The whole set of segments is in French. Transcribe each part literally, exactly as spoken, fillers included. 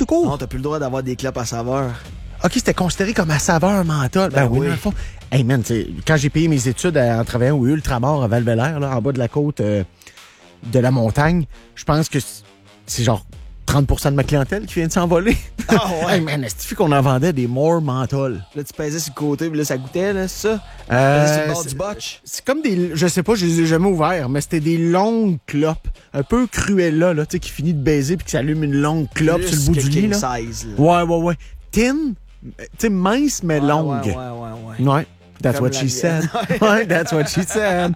tout court. Non, t'as plus le droit d'avoir des clopes à saveur. OK, c'était considéré comme à saveur menthol. Ben, ben oui, oui, dans le fond. Hey man, t'sais, quand j'ai payé mes études en travaillant au Ultramar à Val-Bélair, là, en bas de la côte euh, de la montagne, je pense que c'est genre trente pour cent de ma clientèle qui vient de s'envoler. Ah ouais? Hey man, est-ce qu'on en vendait des more menthol? Là, tu pesais sur le côté, puis là, ça goûtait, là, c'est ça? Euh, sur le bord du botch? C'est comme des... Je sais pas, je les ai jamais ouverts, mais c'était des longues clopes. Un peu Cruella, là, tu sais, qui finit de baiser puis qui s'allume une longue clope Plus sur le bout du lit, là. size, là. Ouais, ouais, ouais. Thin, tu sais, mince, mais ouais, longue. Ouais, ouais, ouais, ouais. Ouais. That's Comme what she said. mienne. Ouais, that's what she said.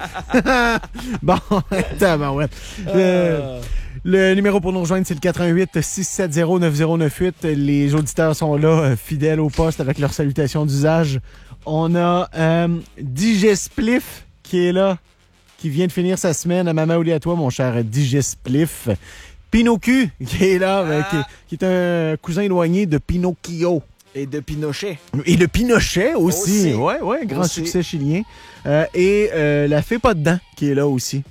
Bon, attends, ouais. Euh... Le numéro pour nous rejoindre, c'est le quatre un huit, six sept zéro, neuf zéro neuf huit. Les auditeurs sont là, euh, fidèles au poste avec leurs salutations d'usage. On a euh, D J Spliff qui est là, qui vient de finir sa semaine. À Maman Ouli à toi, mon cher D J Spliff. Pinocchio qui est là, ah. euh, qui, qui est un cousin éloigné de Pinocchio. Et de Pinochet. Et de Pinochet aussi. aussi. Ouais, ouais, grand aussi. succès chilien. Euh, et euh, la Fée pas dedans qui est là aussi.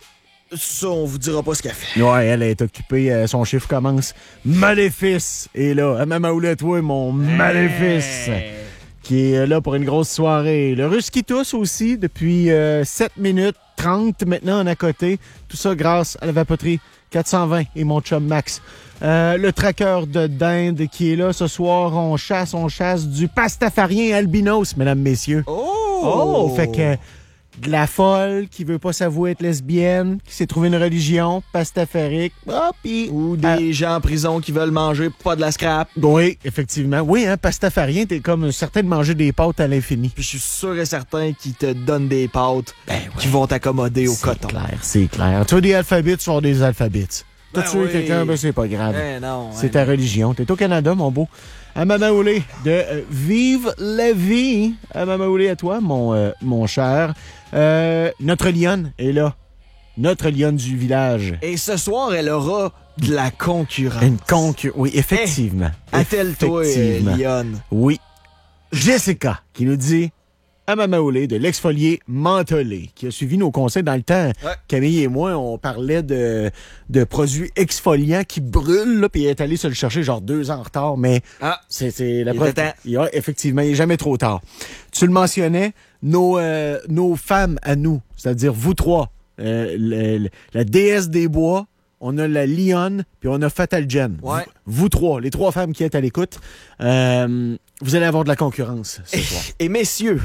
Ça, on vous dira pas ce qu'elle fait. Ouais, elle est occupée. Euh, son chiffre commence. Maléfice est là. À Maman Ouli à toi, mon Maléfice. Hey. Qui est là pour une grosse soirée. Le Russe qui tousse aussi depuis euh, sept minutes trente maintenant en à côté. Tout ça grâce à la vapoterie quatre cent vingt et mon chum Max. Euh, le traqueur de dinde qui est là ce soir. On chasse, on chasse du pastafarien albinos, mesdames, messieurs. Oh! Oh! Fait que de la folle qui veut pas s'avouer être lesbienne, qui s'est trouvé une religion pastafarique. Oh, pis, Ou des euh, gens en prison qui veulent manger pas de la scrap. Oui, effectivement. Oui, hein, pastafarien, t'es comme certain de manger des pâtes à l'infini. Puis je suis sûr et certain qu'ils te donnent des pâtes ben ouais. qui vont t'accommoder au coton. C'est clair, c'est clair. Tu as des alphabets, tu as des alphabets. T'as ben tué oui. quelqu'un, ben c'est pas grave. Ben non, c'est ben ta non. religion. T'es au Canada, mon beau. À Maman Ouli, de euh, Vive la vie. À Maman Ouli, à toi, mon, euh, mon cher. Euh, notre lionne est là. Notre lionne du village. Et ce soir, elle aura de la concurrence. Une concurrence. Oui, effectivement. Hey, attelle-toi, effectivement. lionne. Oui. Jessica, qui nous dit... À Maman Ouli de l'exfolier mentholé, qui a suivi nos conseils dans le temps. Ouais. Camille et moi, on parlait de, de produits exfoliants qui brûlent, là, puis elle est allée se le chercher genre deux ans en retard, mais ah, c'est, c'est la il preuve. était temps. Il y a, effectivement, il n'est jamais trop tard. Tu le mentionnais, nos, euh, nos femmes à nous, c'est-à-dire vous trois, euh, le, le, la déesse des bois, on a la lionne, puis on a Fatal Jen. Ouais. Vous, vous trois, les trois femmes qui êtes à l'écoute, euh, vous allez avoir de la concurrence ce et, soir. Et messieurs,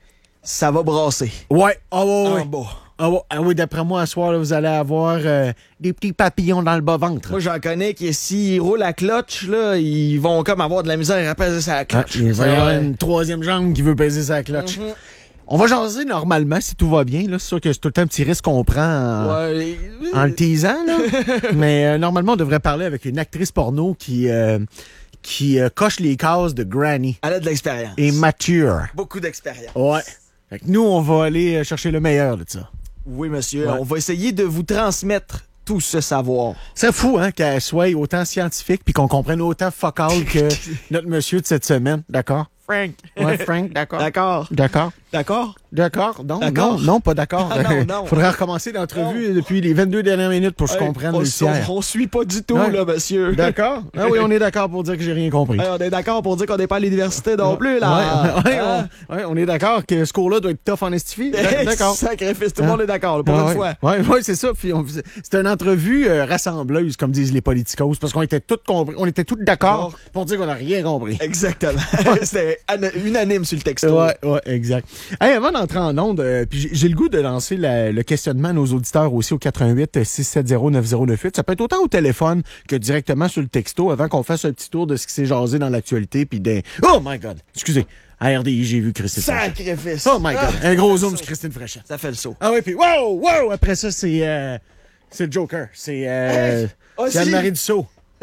ça va brasser. Ouais, ah ouais, ouais. En bas. Ah, ouais. Ah oui, d'après moi, ce soir, là, vous allez avoir euh, des petits papillons dans le bas-ventre. Moi, j'en connais qui, s'ils roulent la cloche, là, ils vont comme avoir de la misère à peser sa cloche. Ah, il va y avoir une troisième jambe qui veut peser sa cloche. Mm-hmm. On va jaser normalement, si tout va bien. Là. C'est sûr que c'est tout le temps un petit risque qu'on prend en, ouais. en le teasant. Là. Mais euh, normalement, on devrait parler avec une actrice porno qui... Euh, qui euh, coche les cases de Granny. Elle a de l'expérience. Et mature. Beaucoup d'expérience. Ouais. Fait que nous, on va aller chercher le meilleur de ça. Oui, monsieur. Ouais. On va essayer de vous transmettre tout ce savoir. C'est fou, hein, qu'elle soit autant scientifique puis qu'on comprenne autant focal que notre monsieur de cette semaine. D'accord? Frank. Ouais, Frank, d'accord. D'accord. D'accord. D'accord? D'accord. Non, d'accord. non, non, pas d'accord. Ah, non, non. Faudrait recommencer l'entrevue non. depuis les vingt-deux dernières minutes pour que hey, je comprenne on, le tiers. On, on suit pas du tout, ouais. là, monsieur. D'accord? Ah oui, on est d'accord pour dire que j'ai rien compris. Hey, on est d'accord pour dire qu'on n'est pas à l'université non plus, là. Ouais, ouais, hein? on, ouais, on est d'accord que ce cours-là doit être tough en estifie. D'accord. Sacrifice, tout le monde est d'accord, là, pour ah, une ouais. fois. Oui, ouais, c'est ça. Puis on, c'était une entrevue euh, rassembleuse, comme disent les politicos, parce qu'on était tous compris, on était tous d'accord oh. pour dire qu'on n'a rien compris. Exactement. C'était unanime sur le texto. Ouais, ouais, exact. Hey, avant d'entrer en onde, euh, puis j'ai, j'ai le goût de lancer la, le questionnement à nos auditeurs aussi au quatre un huit, six sept zéro, neuf zéro neuf huit. Ça peut être autant au téléphone que directement sur le texto avant qu'on fasse un petit tour de ce qui s'est jasé dans l'actualité. Puis des... Oh my God! Excusez. À R D I, j'ai vu Christine Fréchette. Sacrifice! Oh my God! Un gros zoom sur Christine Fréchette. Ça fait le saut. Ah oui, puis wow! Wow! Après ça, c'est... Euh, c'est le Joker. C'est... Euh, hey, c'est Anne-Marie Dussault.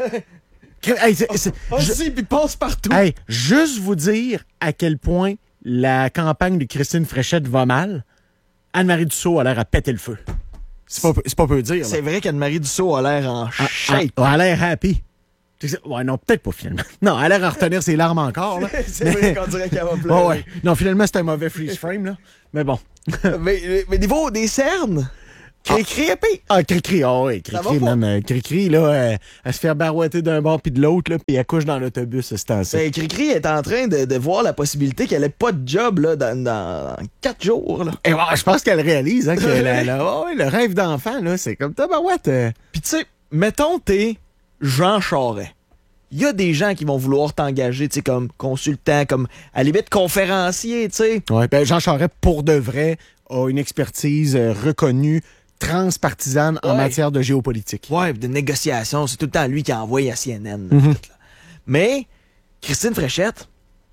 Hey, c'est, c'est, oh, je... si, puis passe partout. Hey, juste vous dire à quel point la campagne de Christine Fréchette va mal. Anne-Marie Dussault a l'air à péter le feu. C'est pas, c'est pas peu dire. C'est là. vrai qu'Anne-Marie Dussault a l'air en ah, shape. Ah, elle a l'air happy. Ouais, non, peut-être pas finalement. Non, elle a l'air à retenir ses larmes encore. Là. c'est mais... vrai qu'on dirait qu'elle va pleurer. Oh, ouais. Non, finalement, c'est un mauvais freeze frame. Là. Mais bon. mais, mais niveau des cernes... Cri-cri épée. Ah, Cri-Cri, ah oui, Ça Cri-Cri, va pas? même. euh, Cri-Cri, là, euh, elle se fait barouetter d'un bord puis de l'autre, là, puis elle couche dans l'autobus, c'est temps-ci. Ben, Cri-Cri est en train de, de voir la possibilité qu'elle ait pas de job là, dans, dans quatre jours. Là. Et ouais, je pense qu'elle réalise, hein, que la- la- ah ouais, le rêve d'enfant, là, c'est comme tabarouette. euh. Puis tu sais, mettons t'es Jean Charest. Il y a des gens qui vont vouloir t'engager, tu sais, comme consultant, comme à la limite conférencier, tu sais. Ouais, ben Jean Charest, pour de vrai, a une expertise euh, reconnue, transpartisane en Ouais. matière de géopolitique. Ouais, pis de négociation, c'est tout le temps lui qui envoie à C N N. là, Mhm. tout, là. Mais Christine Fréchette,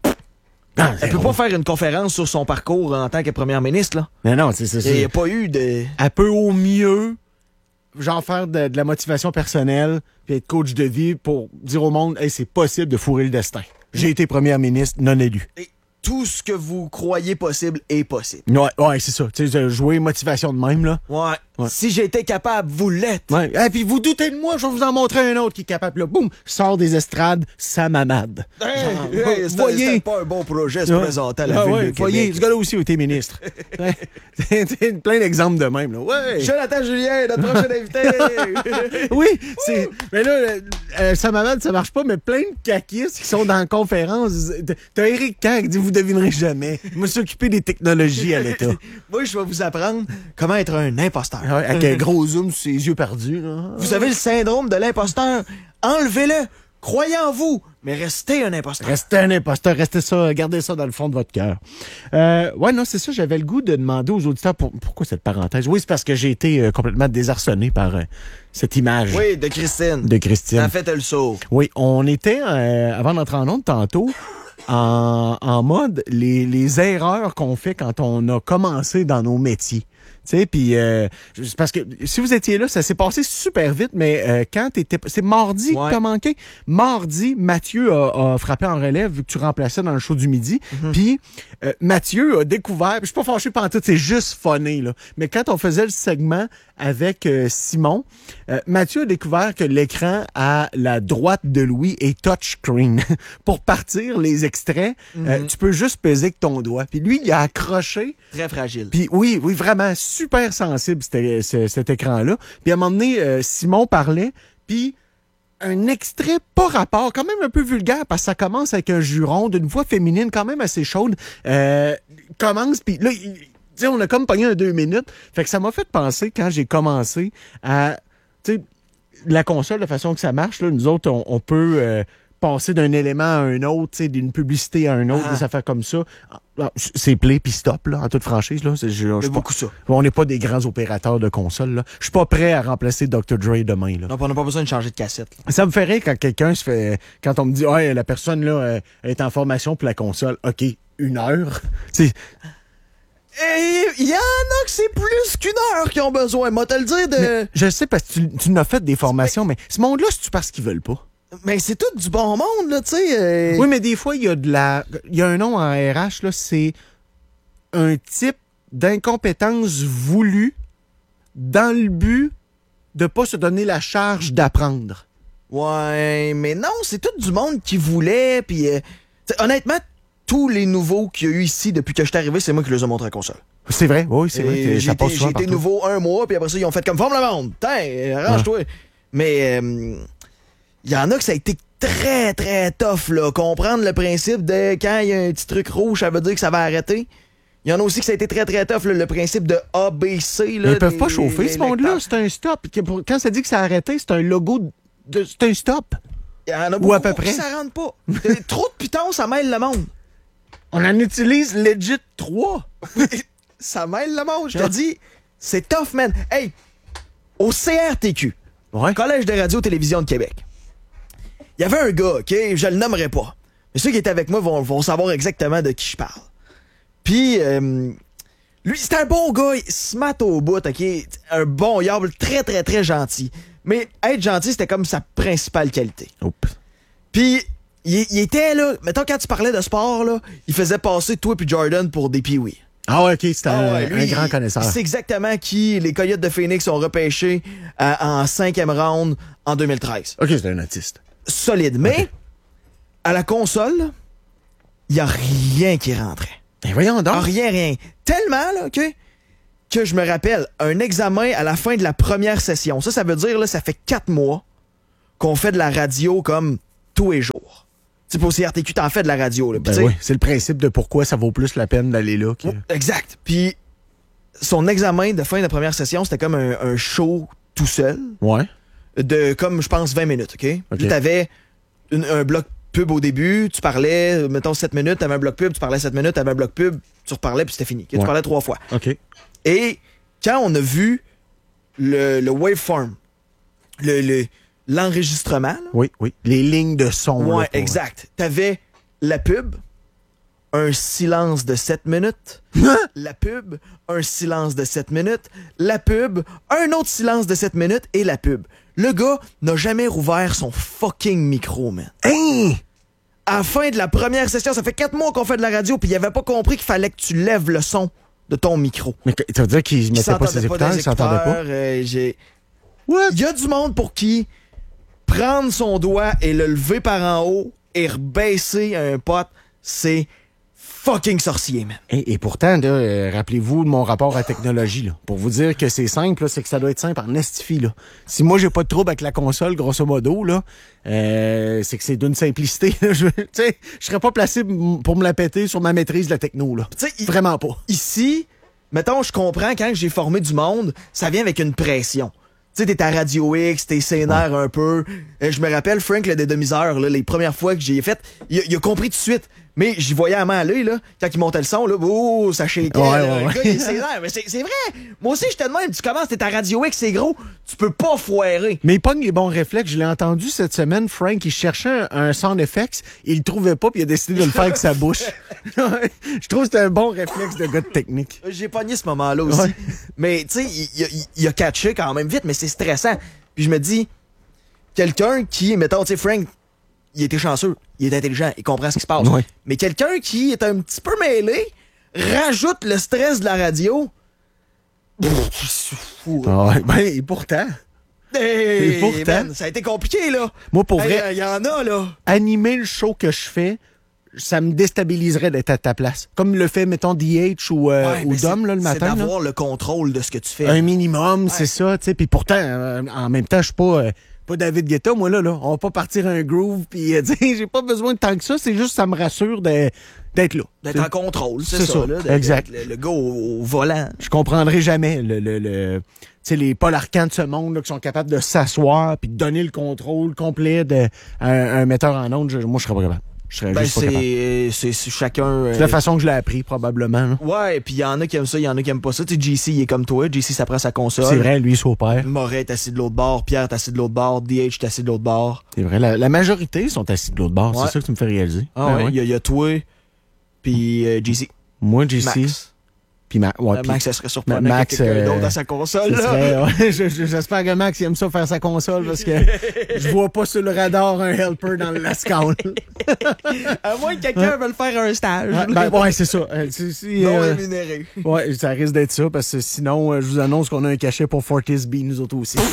Ah, elle peut pas faire une conférence sur son parcours en tant que première ministre, là. Mais non, c'est c'est- Il n'y c'est- a pas eu de... Elle peut au mieux, genre, faire de, de la motivation personnelle, puis être coach de vie pour dire au monde, hey, c'est possible de fourrer le destin. J'ai été première ministre non élue. Et tout ce que vous croyez possible est possible. Ouais, ouais, c'est ça. Tu sais, de jouer motivation de même, là. Ouais. Ouais. Si j'étais capable, vous l'êtes. Ouais. Et puis vous doutez de moi, je vais vous en montrer un autre qui est capable. Là, boum, sort des estrades, ça m'amade. Hey, Genre, hey, c'était- voyez. c'était pas un bon projet se Ouais. présenter à la Ah ville ouais, de voyez, Québec. ce gars-là aussi a été ministre. Ouais. C'est plein d'exemples de même, là. Ouais. Jonathan Julien, notre prochain invité. Oui, c'est. Mais là, euh, euh, ça m'amène, ça marche pas, mais plein de caquistes qui sont dans la conférence. T'as Éric Kerr qui dit vous devinerez jamais. Moi, s'occuper des technologies à l'État. Moi, je vais vous apprendre comment être un imposteur. Ouais, avec un gros zoom sur ses yeux perdus. Là. Vous avez le syndrome de l'imposteur. Enlevez-le. Croyez en vous, mais restez un imposteur. Restez un imposteur, restez ça, gardez ça dans le fond de votre cœur. Euh, ouais, non, c'est ça, j'avais le goût de demander aux auditeurs pour- pourquoi cette parenthèse. Oui, c'est parce que j'ai été euh, complètement désarçonné par euh, cette image Oui, de Christine. de Christine. En fait, le saut. Oui, on était, euh, avant d'entrer en onde tantôt, en, en mode les, les erreurs qu'on fait quand on a commencé dans nos métiers. Tu sais, puis euh, c'est parce que si vous étiez là, ça s'est passé super vite, mais euh, quand t'étais... C'est mardi Ouais. que t'as manqué. Mardi, Mathieu a, a frappé en relève vu que tu remplaçais dans le show du midi. Puis euh, Mathieu a découvert... Je suis pas fâché par tout, c'est juste funny, là. Mais quand on faisait le segment avec euh, Simon, euh, Mathieu a découvert que l'écran à la droite de Louis est touchscreen. Pour partir les extraits, euh, tu peux juste peser avec ton doigt. Puis lui, il a accroché... Très fragile. Puis oui, oui, vraiment super sensible c'était, ce- cet écran-là. Puis à un moment donné, euh, Simon parlait, puis un extrait pas rapport, quand même un peu vulgaire, parce que ça commence avec un juron d'une voix féminine quand même assez chaude. Euh, commence, puis là, il- tu sais, on a comme pogné un deux minutes. Fait que ça m'a fait penser, quand j'ai commencé à, tu sais, la console, de façon que ça marche, là, nous autres, on, on peut... euh, passer d'un élément à un autre, tu sais, d'une publicité à un autre, Ah. des affaires comme ça. Ah, c'est play puis stop, là, en toute franchise. Là. C'est, je, je, C'est suis pas- beaucoup ça. on n'est pas des grands opérateurs de consoles. Là. Je suis pas prêt à remplacer docteur Dre demain. Là. Donc, on n'a pas besoin de changer de cassette. là. Ça me fait rire quand quelqu'un se fait... Quand on me dit, ouais, la personne là euh, est en formation pour la console. OK, une heure. Tu sais, Et il y en a que c'est plus qu'une heure qui ont besoin. Moi, te le dire de... mais je sais parce que tu, tu n'as fait des formations, mais ce monde-là, c'est-tu parce qu'ils veulent pas? Mais c'est tout du bon monde, là, tu sais. euh, Oui, mais des fois, il y a de la... Il y a un nom en R H, là, c'est un type d'incompétence voulue dans le but de pas se donner la charge d'apprendre. Ouais, mais non, c'est tout du monde qui voulait, puis... euh, t'sais, honnêtement, tous les nouveaux qu'il y a eu ici depuis que je suis arrivé, c'est moi qui les ai montrés à la console. C'est vrai, oui, c'est vrai Et que J'ai ça été, passe j'ai souvent été partout. nouveau un mois, puis après ça, ils ont fait comme forme le monde. Tiens, arrange-toi. Mais il y en a que ça a été très, très tough, là. Comprendre le principe de quand il y a un petit truc rouge, ça veut dire que ça va arrêter. Il y en a aussi que ça a été très, très tough, là, le principe de A B C. Là, Mais ils peuvent des- pas chauffer, des ce monde-là. lecteurs. C'est un stop. Que pour- Quand ça dit que ça a arrêté, c'est un logo de... C'est un stop. Il y en a Ou beaucoup à peu pour qui près. ça rentre pas. Euh, Trop de pitons, ça mêle le monde. On en utilise legit trois. Ça mêle le monde, je te dis. C'est tough, man. Hey, au C R T Q, Ouais. Collège de radio-télévision de Québec, il y avait un gars, OK, je le nommerai pas. Mais ceux qui étaient avec moi vont, vont savoir exactement de qui je parle. Puis, euh, lui, c'était un bon gars, smart au bout, OK? Un bon yable, très, très, très gentil. Mais être gentil, c'était comme sa principale qualité. Oups. Puis, il, il était là, mettons, quand tu parlais de sport, là, il faisait passer toi puis Jordan pour des pee-wee. Ah ouais, OK, c'est un, Ah ouais, lui, un grand il- connaisseur. Il sait exactement qui les Coyotes de Phoenix ont repêché euh, en cinquième round en deux mille treize. OK, c'est un autiste. Solide. Mais, à la console, il n'y a rien qui rentrait. Ben voyons donc. Ah, rien, rien. Tellement, là, OK, que je me rappelle, un examen à la fin de la première session. Ça, ça veut dire, là, ça fait quatre mois qu'on fait de la radio comme tous les jours. Tu sais, pour C R T Q, t'en fais de la radio. Là. Puis, Ben oui, c'est le principe de pourquoi ça vaut plus la peine d'aller là. Que... Exact. Puis son examen de fin de la première session, c'était comme un, un show tout seul. Ouais. De comme, je pense, vingt minutes, OK? OK. Puis t'avais une- un bloc pub au début, tu parlais, mettons, sept minutes, t'avais un bloc pub, tu parlais sept minutes, t'avais un bloc pub, tu reparlais, puis c'était fini. OK? Ouais. Tu parlais trois fois. OK. Et quand on a vu le, le waveform, le, le- l'enregistrement, là, Oui, oui. Les lignes de son. ouais, là, pour- exact. T'avais la pub, un silence de sept minutes, la pub, un silence de sept minutes, la pub, un autre silence de sept minutes et la pub. Le gars n'a jamais rouvert son fucking micro, man. Hein? À la fin de la première session, ça fait quatre mois qu'on fait de la radio, puis il avait pas compris qu'il fallait que tu lèves le son de ton micro. Mais que- ça veut dire qu'il Il mettait pas ses s'entendait écouteurs, des il s'entendait pas? écouteurs, euh, j'ai- What? Il y a du monde pour qui prendre son doigt et le lever par en haut et rebaisser un pote, c'est fucking sorcier, man. Et, et pourtant, là, euh, rappelez-vous de mon rapport à la technologie. Là. Pour vous dire que c'est simple, là, c'est que ça doit être simple en estifie. Là. Si moi, j'ai pas de trouble avec la console, grosso modo, là, euh, c'est que c'est d'une simplicité. Là. Je tu sais, je serais pas placé m- pour me la péter sur ma maîtrise de la techno. Là. Tu sais, il- Vraiment pas. Ici, mettons, je comprends quand j'ai formé du monde, ça vient avec une pression. Tu sais, t'es à Radio X, t'es sénère un peu. Euh, je me rappelle, Frank, le dédomiseur, là, les premières fois que j'ai fait, il, a- il a compris tout de suite. Mais j'y voyais à main à l'œil, là, quand il montait le son, là, oh, ça shakeait. Ouais, là, ouais, le ouais. gars, il est sénère. Mais c'est c'est vrai. Moi aussi, j'étais de même. Tu commences, t'es à Radio X, c'est gros. Tu peux pas foirer. Mais il pogne les bons réflexes. Je l'ai entendu cette semaine, Frank, il cherchait un, un sound effects, il le trouvait pas, puis il a décidé de le faire avec sa bouche. Je trouve que c'est un bon réflexe de gars de technique. J'ai pogné ce moment-là aussi. Ouais. Mais, tu sais, il, il- il a catché quand même vite, mais c'est stressant. Puis je me dis, quelqu'un qui, mettons, tu sais, Frank, il était chanceux, il est intelligent, il comprend ce qui se passe. Ouais. Mais quelqu'un qui est un petit peu mêlé, rajoute le stress de la radio. Pff, c'est fou. Ah ouais, ben, et pourtant, Hey, Et pourtant- man, ça a été compliqué, là. moi, pour Hey, vrai, il y en a, là. animer le show que je fais, ça me déstabiliserait d'être à ta place. Comme le fait, mettons, D H ou, euh, Ouais, ou mais Dom, c'est- là, le matin. C'est là. d'avoir le contrôle de ce que tu fais. Un minimum, c'est ça, tu sais. Puis pourtant, euh, en même temps, je suis pas, euh, pas David Guetta, moi, là, là. On va pas partir un groove, puis, euh, tu sais, j'ai pas besoin de tant que ça. C'est juste, ça me rassure de- d'être là. D'être en contrôle, c'est c'est ça, ça, là. d'être- exact. Le, le gars au, au volant. Je comprendrai jamais le, le, le tu sais, les Paul Arcand de ce monde, là, qui sont capables de s'asseoir puis de donner le contrôle complet de, à un, un metteur en ondes. Je- moi, je serais pas capable. Je serais Ben, juste pas capable. c'est c'est- c'est chacun. euh, C'est la façon que je l'ai appris, probablement. là. Ouais, puis il y en a qui aiment ça, il y en a qui aiment pas ça. Tu sais, J C, il est comme toi. J C, ça prend sa console. C'est vrai, lui, il s'opère. Moret est assis de l'autre bord. Pierre est assis de l'autre bord. D H est assis de l'autre bord. C'est vrai. La, la majorité sont assis de l'autre bord. Ouais. C'est ça que tu me fais réaliser. Ah Ben ouais, ouais. il y, a- il y a toi, puis euh, J C. Moi, J C, Max. puis Ma- ouais, Euh, puis- Max, ça serait surprenant Ma- Max, que quelqu'un euh, d'autre à sa console. Ce Là. serait- ouais, je- je- J'espère que Max il aime ça faire sa console parce que je vois pas sur le radar un helper dans le Lascaux. À moins que quelqu'un veuille faire un stage. Ouais, ben, ouais, c'est ça. Euh, si- si, Non euh, rémunéré. ouais, ça risque d'être ça parce que sinon, euh, je vous annonce qu'on a un cachet pour Fortis B, nous autres aussi.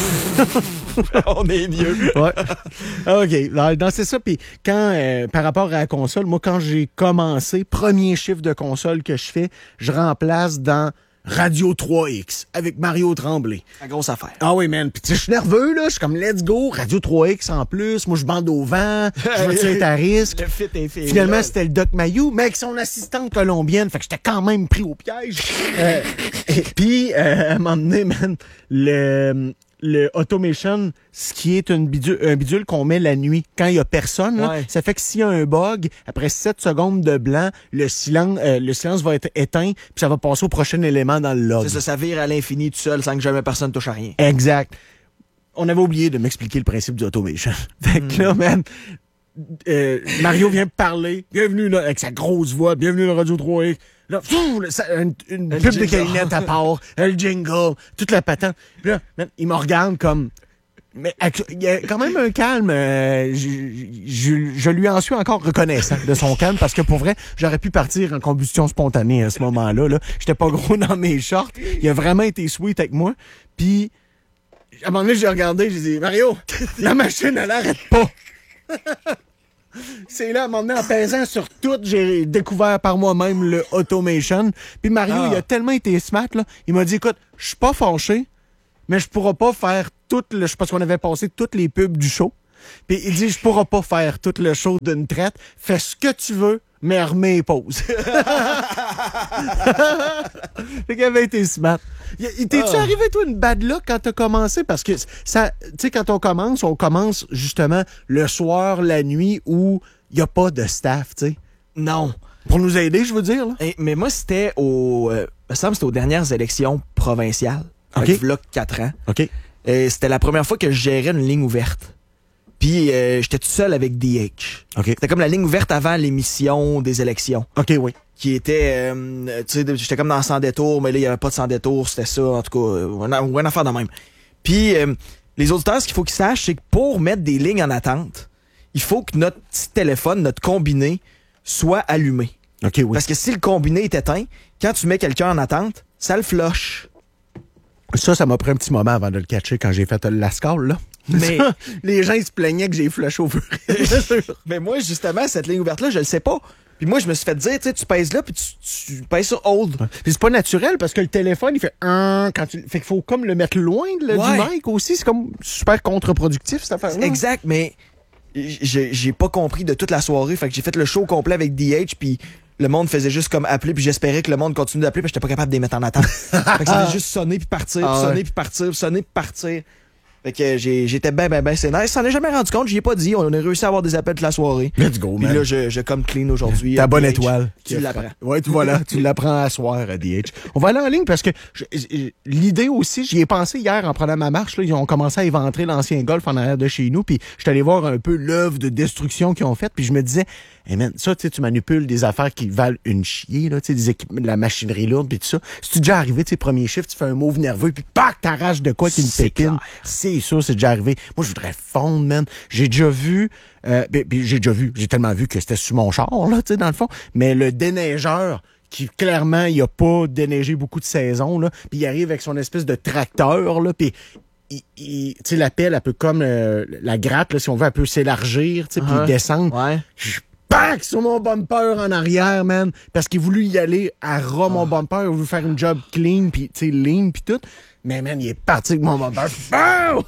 On est mieux. Ouais. OK. Alors, non, c'est ça. Puis quand, euh, par rapport à la console, moi, quand j'ai commencé, premier chiffre de console que je fais, je remplace dans Radio trois X avec Mario Tremblay. La grosse affaire. Ah oui, man. Puis tu sais, je suis nerveux, là. Je suis comme, let's go. Radio trois X en plus. Moi, je bande au vent. Je veux être à risque. Le fit est fait. Finalement, là. c'était le Doc Mayou, mais avec son assistante colombienne. Fait que j'étais quand même pris au piège. Euh, et puis, euh, à un moment donné, man, le, le automation, ce qui est une bidule, un bidule qu'on met la nuit quand il y a personne, là, Ouais. ça fait que s'il y a un bug, après sept secondes de blanc, le silence, euh, le silence va être éteint, puis ça va passer au prochain élément dans le log. C'est ça, ça vire à l'infini tout seul sans que jamais personne touche à rien. Exact. On avait oublié de m'expliquer le principe du automation. Fait que là, man, euh, Mario vient me parler. Bienvenue là, avec sa grosse voix. Bienvenue dans Radio trois X. Là, fou, là, ça, une, une Le pub de jingle. calinette à part, le jingle, toute la patente. Puis là, man, il me regarde comme... Mais actu- il y a quand même un calme. euh, je, je- je lui en suis encore reconnaissant de son calme parce que pour vrai, j'aurais pu partir en combustion spontanée à ce moment-là. Là. J'étais pas gros dans mes shorts. Il a vraiment été sweet avec moi. Puis, à un moment donné, j'ai regardé, j'ai dit, Mario, la machine, elle arrête pas. c'est là, à un moment donné, en pesant sur tout, j'ai découvert par moi-même le automation. Puis Mario, Ah. il a tellement été smart, là. Il m'a dit, écoute, je suis pas fâché, mais je pourrai pas faire tout le... Parce qu'on avait passé toutes les pubs du show. Puis il dit, je pourrai pas faire tout le show d'une traite. Fais ce que tu veux, mais remets les pauses. Fait qu'il avait été smart. Y- T'es-tu Ah. arrivé, toi, une bad luck quand t'as commencé? Parce que, ça, tu sais, quand on commence, on commence justement le soir, la nuit, où il n'y a pas de staff, tu sais. Non. Pour nous aider, je veux dire, là. Et- mais moi, c'était au... Euh, me semble que c'était aux dernières élections provinciales. OK. Fait que v'là quatre ans. OK. Et c'était la première fois que je gérais une ligne ouverte. Puis euh, j'étais tout seul avec D H. OK. C'était comme la ligne ouverte avant l'émission des élections. OK, oui. Qui était, euh, tu sais, j'étais comme dans Sans détour, mais là, il n'y avait pas de Sans détour, c'était ça, en tout cas, euh, une, une affaire de même. Puis, euh, les auditeurs, ce qu'il faut qu'ils sachent, c'est que pour mettre des lignes en attente, il faut que notre petit téléphone, notre combiné, soit allumé. OK, oui. Parce que si le combiné est éteint, quand tu mets quelqu'un en attente, ça le flush. Ça, ça m'a pris un petit moment avant de le catcher quand j'ai fait le lascal, là. Mais- Ça, les gens, ils se plaignaient que j'ai flushé au fur et à mesure. Mais moi, justement, cette ligne ouverte-là, je le sais pas. Puis moi, je me suis fait dire, tu sais, tu pèses là, puis tu, tu pèses sur hold. Puis c'est pas naturel parce que le téléphone, il fait un quand tu. Fait qu'il faut comme le mettre loin de, le- Ouais. du mic aussi. C'est comme super contre-productif, cette affaire-là. Exact, mais j'ai j'ai pas compris de toute la soirée. Fait que j'ai fait le show complet avec D H, puis le monde faisait juste comme appeler, puis j'espérais que le monde continue d'appeler, puis j'étais pas capable de les mettre en attente. Fait que ça faisait juste sonner, puis partir, puis Ah sonner, ouais. puis partir, puis sonner, puis partir. Fait que j'ai- j'étais ben, ben, ben, c'est nice. S'en est jamais rendu compte, j'y ai pas dit. On a réussi à avoir des appels toute la soirée. Let's go, Puis man. là, je, je comme clean aujourd'hui. Ta euh, bonne D H. étoile. Tu l'apprends. Ouais, tu voilà, tu l'apprends à soir à D H. On va aller en ligne parce que je- je- l'idée aussi, j'y ai pensé hier en prenant ma marche. Là, ils ont commencé à éventrer l'ancien golf en arrière de chez nous. Puis je suis allé voir un peu l'œuvre de destruction qu'ils ont faite. Puis je me disais, hey man, ça, tu sais, tu manipules des affaires qui valent une chier, là, tu sais, des équipements, de la machinerie lourde, puis tout ça. Si tu déjà arrivé, tu sais, premier chiffre, tu fais un move nerveux, puis pac, t'arraches de quoi qui une C'est pépine. clair. C'est ça, c'est déjà arrivé. Moi, je voudrais fondre, man. J'ai déjà vu, euh, ben, ben, j'ai déjà vu, j'ai tellement vu que c'était sur mon char, là, tu sais, dans le fond. Mais le déneigeur, qui clairement, il a pas déneigé beaucoup de saisons, là, puis il arrive avec son espèce de tracteur, là, puis il, il- tu sais, la pelle, elle peut comme euh, la gratte, là, si on veut, elle peut s'élargir, tu sais, puis Uh-huh. descendre. Ouais. Je pack sur mon bumper en arrière, man. Parce qu'il voulu y aller à ras mon bumper. Il voulu faire une job clean, puis tu sais, lean, puis tout. Mais, man, il est parti avec mon bumper. Bow!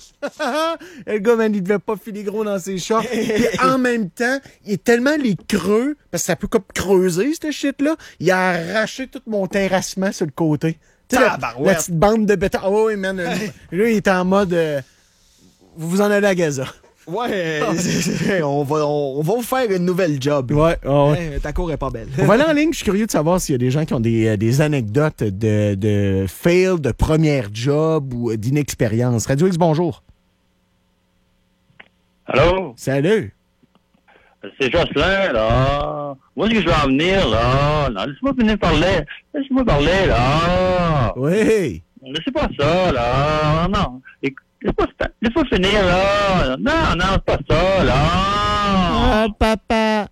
Le gars, man, il devait pas filer gros dans ses shorts. Puis en même temps, il est tellement les creux, parce que ça peut comme creuser, cette shit-là. Il a arraché tout mon terrassement sur le côté. Tu sais, la, Tabarouette. la petite bande de béton. Oh, oui, man. Là, il est en mode... euh, vous vous en allez à Gaza. Ouais, on va, on, on va vous faire une nouvelle job. Ouais, ouais. Hein, ta cour est pas belle. On va aller en ligne. Je suis curieux de savoir s'il y a des gens qui ont des, euh, des anecdotes de, de fail, de première job ou euh, d'inexpérience. Radio X, bonjour. Allô? Salut. C'est Jocelyn, là. Où est-ce que je vais en venir, là? Non, laisse-moi finir de parler. Laisse-moi parler, là. Oui. Laissez pas ça, là. Non. Éc- Laisse-moi laisse-moi finir, là. Non, non, c'est pas ça, là. Ah, papa.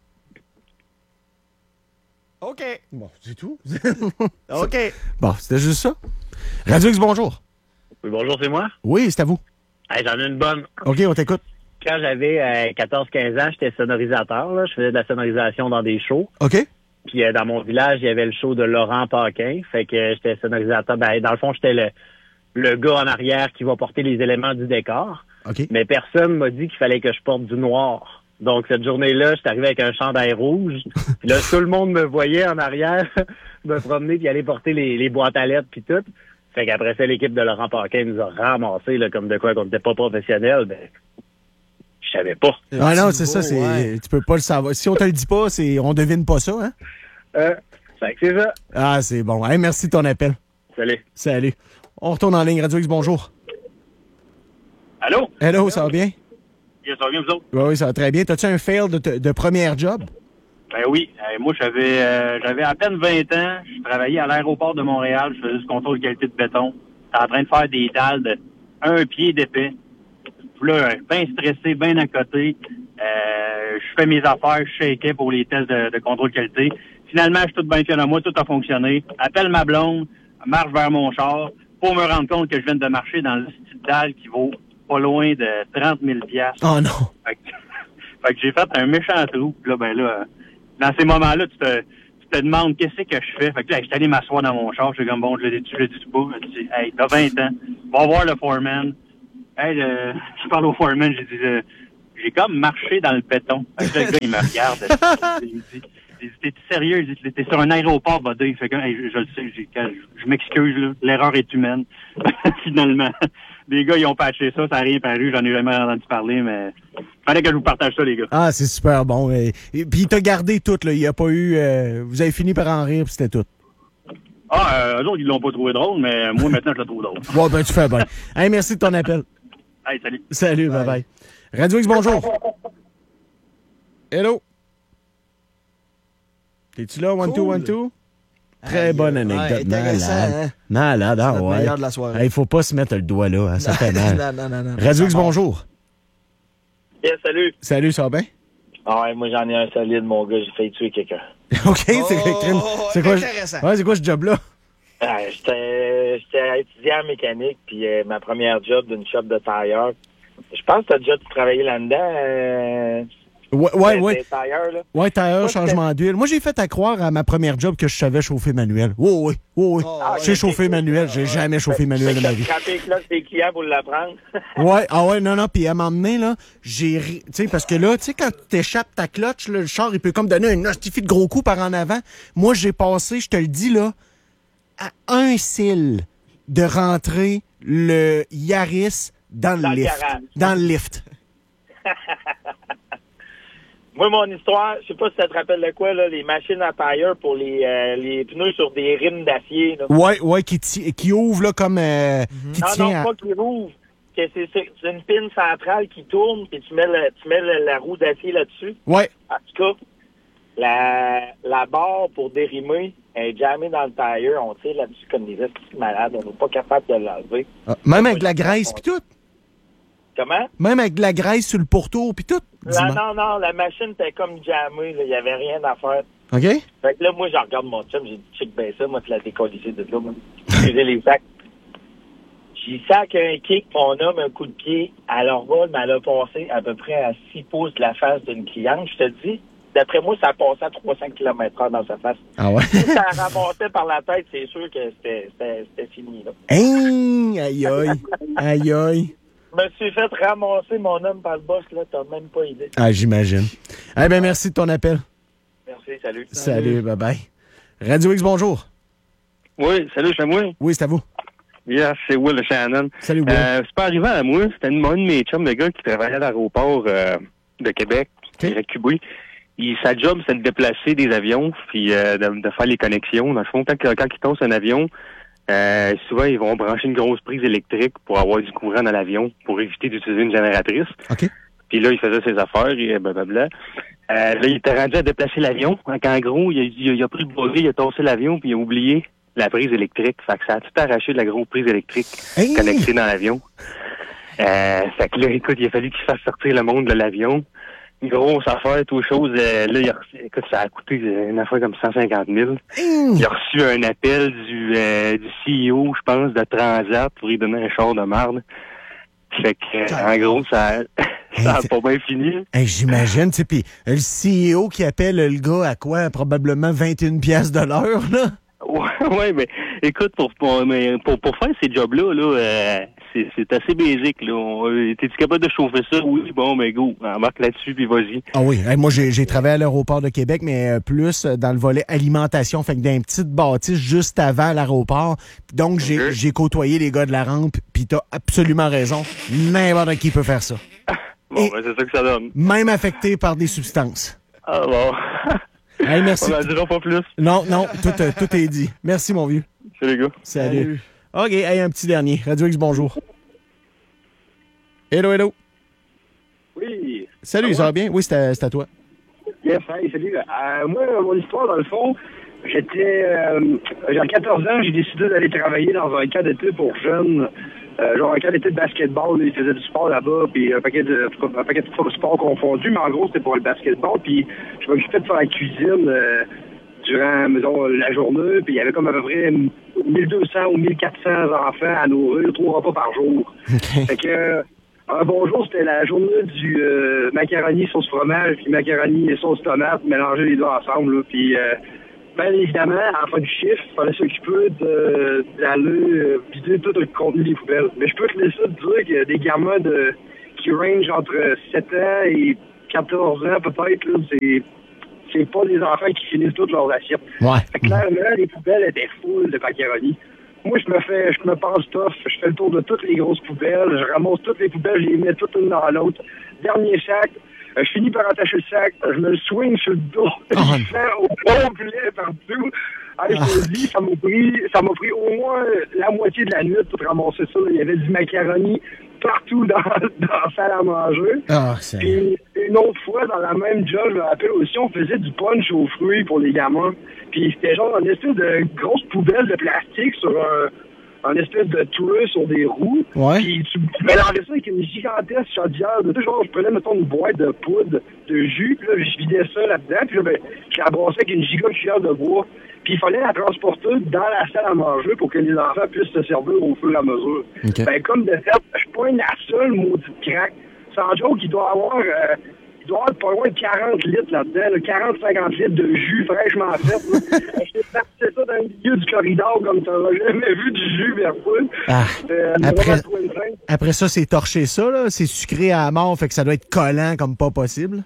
OK. Bon, c'est tout. OK. Bon, c'était juste ça. Radio X, bonjour. Oui, bonjour, c'est moi. Oui, c'est à vous. Hey, j'en ai une bonne. OK, on t'écoute. Quand j'avais euh, quatorze quinze ans, j'étais sonorisateur, là. Je faisais de la sonorisation dans des shows. OK. Puis euh, dans mon village, il y avait le show de Laurent Paquin. Fait que euh, j'étais sonorisateur. Ben, dans le fond, j'étais le, le gars en arrière qui va porter les éléments du décor. OK. Mais personne m'a dit qu'il fallait que je porte du noir. Donc, cette journée-là, j'étais arrivé avec un chandail rouge. Puis là, tout le monde me voyait en arrière me promener puis aller porter les, les boîtes à lettres puis tout. Fait qu'après ça, l'équipe de Laurent Paquin nous a ramassé là, comme de quoi qu'on n'était pas professionnel. Ben, je savais pas. Ah non, petit c'est ça. niveau, C'est, ouais. Tu peux pas le savoir. Si on te le dit pas, c'est, on devine pas ça. Hein? Euh, fait que c'est ça. Ah, c'est bon. Hey, merci de ton appel. Salut. Salut. On retourne en ligne. Radio X, bonjour. Allô? Hello, ça va bien? Yes, ça va bien, vous autres? Oui, oui, ça va très bien. T'as-tu un fail de, de première job? Ben oui. Euh, moi, j'avais euh, j'avais à peine vingt ans. Je travaillais à l'aéroport de Montréal. Je faisais du contrôle qualité de béton. J'étais en train de faire des dalles de un pied d'épais. Puis là, bien stressé, bien à côté. Euh, je fais mes affaires, je shakais pour les tests de, de contrôle qualité. Finalement, je suis tout bien fier de moi, tout a fonctionné. Appelle ma blonde, marche vers mon char pour me rendre compte que je viens de marcher dans le style dalle qui vaut pas loin de trente mille piastres. Oh non. Fait que, Fait que j'ai fait un méchant trou. Puis là, ben là, dans ces moments-là, tu te, tu te demandes qu'est-ce que je fais. Fait que là, j'étais allé m'asseoir dans mon char. J'étais comme, bon, je le dis, je le dis pas. Je dis, hey, t'as vingt ans. Va voir le foreman. Hey, le, je parle au foreman. J'ai dit, euh, j'ai comme marché dans le béton. Fait que là, le gars, il me regarde. Il me dit, t'es sérieux? T'es sur un aéroport, buddy. Fait que, hey, je, je le sais. Je, je, je m'excuse, là. L'erreur est humaine. Finalement. Les gars, ils ont patché ça, ça n'a rien paru, j'en ai jamais entendu parler, mais fallait que je vous partage ça, les gars. Ah, c'est super bon. Et, et puis il t'a gardé tout, là. Il n'y a pas eu... Euh, vous avez fini par en rire, puis c'était tout. Ah, euh, eux autres, ils l'ont pas trouvé drôle, mais moi, maintenant, je le trouve drôle. Bon, ben, tu fais bien. Hey, merci de ton appel. Hey, salut. Salut, bye-bye. Radio X, bonjour. Hello. T'es-tu là, one, two, one, two? Très Aïe, bonne ouais, anecdote. intéressant, Malade. hein? Malade, ah C'est notre ouais. meilleur de la soirée. Il faut pas se mettre le doigt là, hein, ça fait mal. non, non, non, non. Radio X, bonjour. Yes, salut. Salut, ça va bien? Ah ouais, moi j'en ai un solide, mon gars, j'ai failli tuer quelqu'un. OK, c'est Oh, c'est quoi, intéressant. ouais, c'est quoi ce job-là? Ah, j'étais j'étais étudiant en mécanique, puis euh, ma première job d'une shop de tailleur. Je pense que t'as déjà travaillé là-dedans. Euh, Ouais, ouais, des- ouais. des tailleurs, là. Ouais, tailleur, Moi, changement d'huile. Moi, j'ai fait à croire à ma première job que je savais chauffer manuel. Oui, oui, oui, oui. Oh, J'ai ouais. chauffé manuel. J'ai jamais chauffé manuel de ma vie. Frapper les cloches des clients pour l'apprendre. Ouais, ah ouais, non, non, puis à un moment donné, là, j'ai ri, tu sais, parce que là, tu sais, quand tu t'échappes ta clutch, là, le char, il peut comme donner un hostifie de gros coup par en avant. Moi, j'ai passé, je te le dis, là, à un cil de rentrer le Yaris dans le Dans le lift. garage. Dans le lift. Moi, mon histoire, je sais pas si ça te rappelle de quoi, là, les machines à tailleur pour les, euh, les pneus sur des rimes d'acier, là. Ouais, ouais, qui, ti- qui ouvre, là, comme, euh, qui Non, tient non, à... pas qu'ils rouvrent. Que c'est, c'est c'est une pine centrale qui tourne, puis tu mets, le, tu mets le- la roue d'acier là-dessus. Ouais. En tout cas, la, la barre pour dérimer est jammée dans le tailleur. On tire là-dessus comme des esprits malades. On n'est pas capable de l'enlever. Ah, même avec de la graisse pis tout. Comment? Même avec de la graisse sur le pourtour pis tout. Non, dis-moi. non, non, la machine était comme jammée. Il n'y avait rien à faire. OK? Fait que là, moi, je regarde mon chum. J'ai dit, check bien ça. Moi, tu l'as décollissé de là. Moi. J'ai les sacs. J'ai sac un kick, mon homme, un coup de pied. Elle revole, mais elle a passé à peu près à six pouces de la face d'une cliente. Je te dis, d'après moi, ça passait à trois cents kilomètres heure dans sa face. Ah ouais? Si ça ramassait par la tête, c'est sûr que c'était, c'était, c'était fini, là. Hein, aïe aïe. Aïe aïe. Je me suis fait ramasser mon homme par le boss, là. T'as même pas idée. Ah, j'imagine. Eh bien, merci de ton appel. Merci, salut. Salut, bye bye. Radio X, bonjour. Oui, salut, c'est moi. Oui, c'est à vous. Yes, c'est Will de Shannon. Salut, Will. Euh, c'est pas arrivé à moi, c'était une- un de mes chums de gars qui travaillait à l'aéroport euh, de Québec, OK. à Cubouy. Il, sa job, c'est de déplacer des avions, puis euh, de, de faire les connexions. Dans le fond, quand, quand ils tombent sur un avion, euh, souvent, ils vont brancher une grosse prise électrique pour avoir du courant dans l'avion, pour éviter d'utiliser une génératrice. OK. Puis là, il faisait ses affaires, et blablabla. Euh, là, il était rendu à déplacer l'avion. Donc, en gros, il a, il a, il a pris le bourré, il a tossé l'avion, puis il a oublié la prise électrique. Fait que ça a tout arraché de la grosse prise électrique Hey! connectée dans l'avion. Euh, fait que là, écoute, il a fallu qu'il fasse sortir le monde de l'avion. Une grosse affaire, tout chose. Euh, là, il a reçu, écoute, ça a coûté euh, une affaire comme cent cinquante mille. Hum. Il a reçu un appel du, euh, du C E O, je pense, de Transat pour lui donner un char de marde. Fait que, euh, en gros, ça, ça a pas bien fini. Hey, j'imagine, tu sais, puis le C E O qui appelle le gars à quoi? Probablement vingt et une piastres de l'heure, là? Ouais, ouais, mais écoute, pour pour mais pour, pour faire ces jobs-là, là, euh, c'est, c'est assez basique. Là. On, euh, t'es-tu capable de chauffer ça? Oui, bon, mais go, embarque là-dessus, puis vas-y. Ah oui, hey, moi j'ai j'ai travaillé à l'aéroport de Québec, mais euh, plus euh, dans le volet alimentation, fait que dans une petite bâtisse juste avant l'aéroport. Donc j'ai Ok. j'ai côtoyé les gars de la rampe, puis t'as absolument raison. N'importe qui peut faire ça. Bon, Et- ben, c'est ça que ça donne. Même affecté par des substances. Ah bon. Hey, merci. On en dira pas plus. Non, non, tout, euh, tout est dit. Merci, mon vieux. Salut, les gars. Salut. OK, hey, un petit dernier. Radio X, bonjour. Hello, hello. Oui. Salut, ça va bien? Oui, c'est à, c'est à toi. Yes, hey, salut. Euh, moi, mon histoire, dans le fond, j'étais... Euh, j'avais quatorze ans, j'ai décidé d'aller travailler dans un camp d'été pour jeunes. Euh, genre un camp d'été de basketball. Ils faisaient du sport là-bas, puis un paquet de un paquet de sports confondus, mais en gros, c'était pour le basketball. Puis je m'occupais de faire la cuisine euh, durant, mettons, la journée. Puis il y avait comme à peu près mille deux cents ou mille quatre cents enfants à nourrir, trois repas par jour. Fait que... Un bonjour, c'était la journée du euh, macaroni sauce fromage puis macaroni et sauce tomate, mélanger les deux ensemble. Là, puis, euh, bien évidemment, à la fin du chiffre, il fallait s'occuper de, d'aller euh, vider tout le contenu des poubelles. Mais je peux te laisser te dire qu'il y a des gamins de, qui range entre sept ans et quatorze ans peut-être. Là, c'est, c'est pas des enfants qui finissent toutes leurs assiettes. Ouais. Fait que clairement, les poubelles étaient full de macaroni. Moi, je me fais, je me passe tough. Je fais le tour de toutes les grosses poubelles. Je ramasse toutes les poubelles, je les mets toutes l'une dans l'autre. Dernier sac. Euh, je finis par attacher le sac. Je me le swing sur le dos. Oh. Je fais au complet partout. Allez, je te dis, ça m'a pris, ça m'a pris au moins la moitié de la nuit pour ramasser ça. Il y avait du macaroni partout dans, dans la salle à manger. Ah, c'est... Puis une autre fois, dans la même job, je me rappelle aussi, on faisait du punch aux fruits pour les gamins. Puis c'était genre une espèce de grosse poubelle de plastique sur un, un espèce de trou sur des roues. Ouais. Puis tu mélangeais ça avec une gigantesque chaudière. De genre, je prenais, mettons, une boîte de poudre de jus, puis là, je vidais ça là-dedans, puis là, ben, je la brassais avec une giga cuillère de bois. Puis il fallait la transporter dans la salle à manger pour que les enfants puissent se servir au fur et à mesure. Okay. Ben, comme de fait, je pointe la seule maudite craque. Sans joke, il doit avoir... Euh, il doit avoir pas loin de quarante litres là-dedans, là, quarante à cinquante litres de jus fraîchement fait. Là. Je t'ai passé ça dans le milieu du corridor comme tu n'auras jamais vu du jus vers toi. Ah. Euh, Après, après ça, c'est torcher ça, là. C'est sucré à mort, fait que ça doit être collant comme pas possible.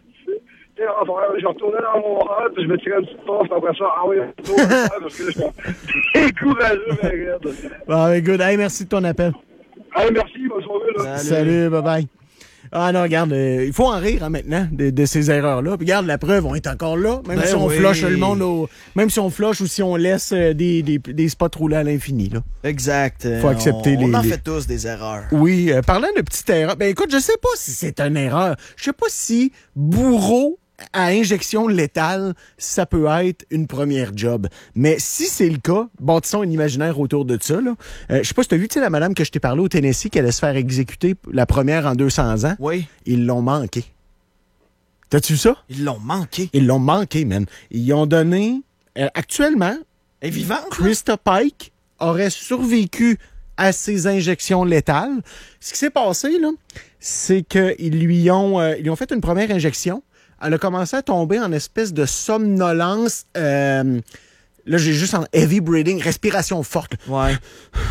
Je retournais dans mon hot, puis je me tirais une petite passe, après ça, ah oui, retour, parce que là, je suis décourageux, mais regarde. Bon, ben, good. Hey, merci de ton appel. Hey, merci, bonne soirée, là. Salut, bye-bye. Ah non, regarde, euh, il faut en rire hein, maintenant de, de ces erreurs-là. Puis regarde, la preuve, on est encore là. Même Ben si on oui. flush le monde, au, même si on flush ou si on laisse euh, des, des, des spots rouler à l'infini. Là. Exact. Faut accepter on, les- On en les- fait tous des erreurs. Oui, euh, parlant de petites erreurs, ben écoute, je sais pas si c'est une erreur. Je sais pas si bourreau à injection létale, ça peut être une première job. Mais si c'est le cas, bâtissons un imaginaire autour de ça. Là. Euh, je sais pas si tu as vu, tu sais, la madame que je t'ai parlé au Tennessee qui allait se faire exécuter la première en deux cents ans. Oui, Ils l'ont manqué. T'as-tu vu ça? ils l'ont manqué. Ils l'ont manqué, man. Ils ont donné... euh, actuellement, Elle est vivante, là? Krista Pike aurait survécu à ces injections létales. Ce qui s'est passé, là, c'est qu'ils lui ont, euh, ils lui ont fait une première injection. Elle a commencé à tomber en espèce de somnolence. Euh, là, j'ai juste en heavy breathing, respiration forte. là. Ouais.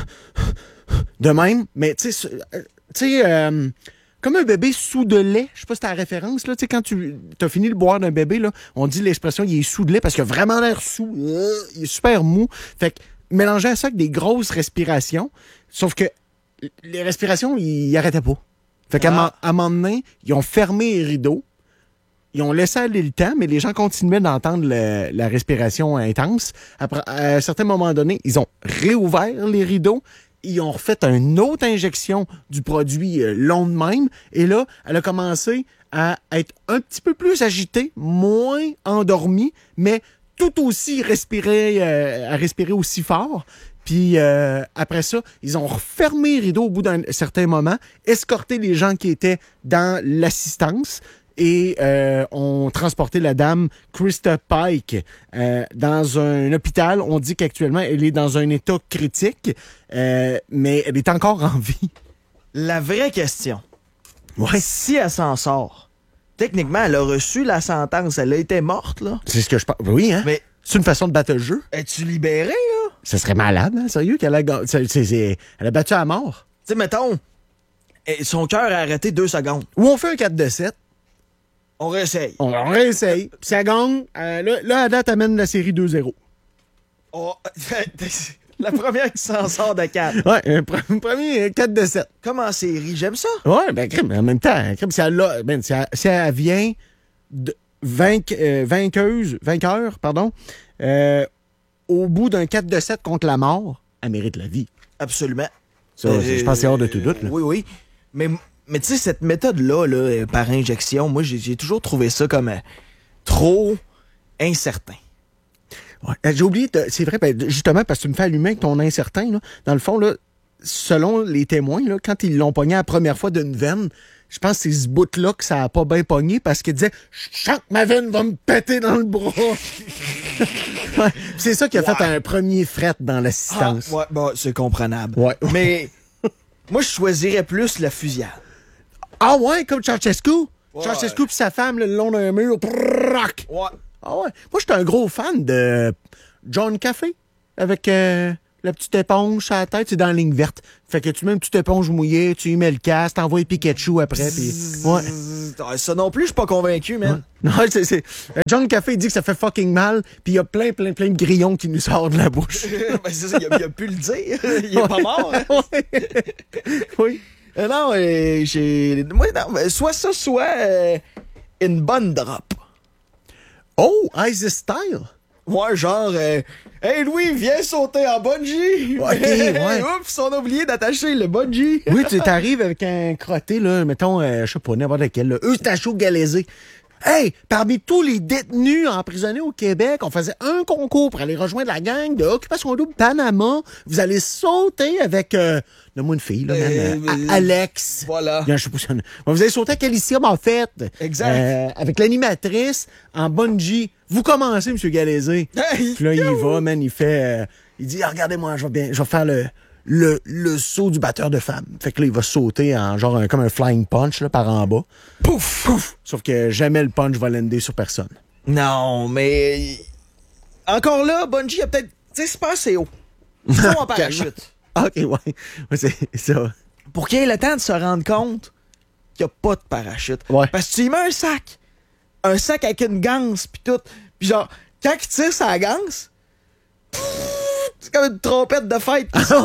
De même, mais tu sais, euh, tu sais, euh, comme un bébé sous de lait. Je sais pas si t'as la référence, là. Tu sais, quand tu as fini de boire d'un bébé, là, on dit l'expression, il est sous de lait parce qu'il a vraiment l'air sous. Euh, il est super mou. Fait que, mélanger à ça avec des grosses respirations, sauf que les respirations, ils ils arrêtaient pas. Fait qu'à Ah. un moment donné, ils ont fermé les rideaux. Ils ont laissé aller le temps, mais les gens continuaient d'entendre le- la respiration intense. Après, à un certain moment donné, ils ont réouvert les rideaux. Ils ont refait une autre injection du produit euh, long de même. Et là, elle a commencé à être un petit peu plus agitée, moins endormie, mais tout aussi respirer, euh, à respirer aussi fort. Puis euh, après ça, ils ont refermé les rideaux au bout d'un certain moment, escorté les gens qui étaient dans l'assistance et euh, ont transporté la dame Krista Pike euh, dans un hôpital. On dit qu'actuellement, elle est dans un état critique, euh, mais elle est encore en vie. La vraie question, Ouais. si elle s'en sort, techniquement, elle a reçu la sentence. Elle a été morte, là. C'est ce que je pense. Oui, hein? Mais C'est une façon de battre le jeu. es-tu libéré, là? Ça serait malade, hein? Sérieux, qu'elle a, ga- c'est- c'est- c'est- elle a battu à mort. Tu sais, mettons, eh, son cœur a arrêté deux secondes. Ou on fait un quatre de sept. On réessaye. On, on réessaye. Puis ça gagne. Euh, là, là, à date, amène la série deux zéro. Oh, la première qui s'en sort de quatre. Ouais, un pre- premier quatre de sept. Comme en série, j'aime ça. Ouais, ben, crime, en même temps, crime, si elle, a- ben, si elle, si elle vient de vainque- euh, vainqueuse, vainqueur, pardon, euh, au bout d'un quatre de sept contre la mort, elle mérite la vie. Absolument. Ça, je pense que c'est hors de tout doute. Là. Oui, oui. Mais, mais tu sais, cette méthode-là, là, euh, par injection, moi, j'ai j'ai toujours trouvé ça comme euh, trop incertain. Ouais. Euh, J'ai oublié, de- c'est vrai, ben, justement, parce que tu me fais allumer avec ton incertain. Là, dans le fond, là, selon les témoins, là, quand ils l'ont pogné la première fois d'une veine, je pense que c'est ce bout-là que ça a pas bien pogné parce qu'il disait « Je sens que ma veine va me péter dans le bras! » Ouais, c'est ça qui a fait un premier fret dans l'assistance. Ah, ouais, bon, c'est comprenable. Ouais. Mais moi, je choisirais plus la fusillade. Ah ouais, comme Ceausescu? Ouais. Ceausescu pis sa femme, là, le long d'un mur. Prrrrac. Ouais. Ah ouais. Moi, j'étais un gros fan de John Café avec euh, la petite éponge sur la tête. C'est dans la ligne verte. Fait que tu mets une petite éponge mouillée, tu y mets le casque, t'envoies Pikachu après. Pis... Ouais. Ah, ça non plus, je suis pas convaincu, man. Non, c'est, c'est... John Café il dit que ça fait fucking mal, puis il y a plein, plein, plein de grillons qui nous sortent de la bouche. Ben, c'est ça, il a, il a pu le dire. Il est pas mort. Hein? Oui. Euh, non, euh, j'ai. Moi, non, mais soit ça, soit euh, une bonne drop. Oh, Ice Style. Ouais, genre, euh, hey Louis, viens sauter en bungee. Ok, ouais. Oups, on a oublié d'attacher le bungee. Oui, tu t'arrives avec un crotté, là, mettons, euh, je sais pas, n'importe lequel, là, Eustacho Galaisé. Hey, parmi tous les détenus emprisonnés au Québec, on faisait un concours pour aller rejoindre la gang de Occupation Double Panama. Vous allez sauter avec, euh, donne-moi une fille, là, Euh, man, euh, euh, Alex. Voilà. Je sais pas si on- Vous allez sauter avec Alicia, en fait. Exact. Euh, avec l'animatrice en bungee. Vous commencez, M. Galaisé. Hey, Puis là, il y va, man, il fait... euh, il dit, ah, regardez-moi, je vais bien, je vais faire le, le, le saut du batteur de femmes. Fait que là, il va sauter en genre un- comme un flying punch, là, par en bas. Pouf! Pouf! Sauf que jamais le punch va lander sur personne. Non, mais. Encore là, bungee a peut-être. Tu sais, c'est pas assez haut. Il faut en parachute. OK, ouais. Ouais, c'est ça. Pour qu'il ait le temps de se rendre compte qu'il n'y a pas de parachute. Ouais. Parce que tu y mets un sac. Un sac avec une ganse, pis tout. Pis genre, quand il tire sa ganse, c'est comme une trompette de fête qui sort.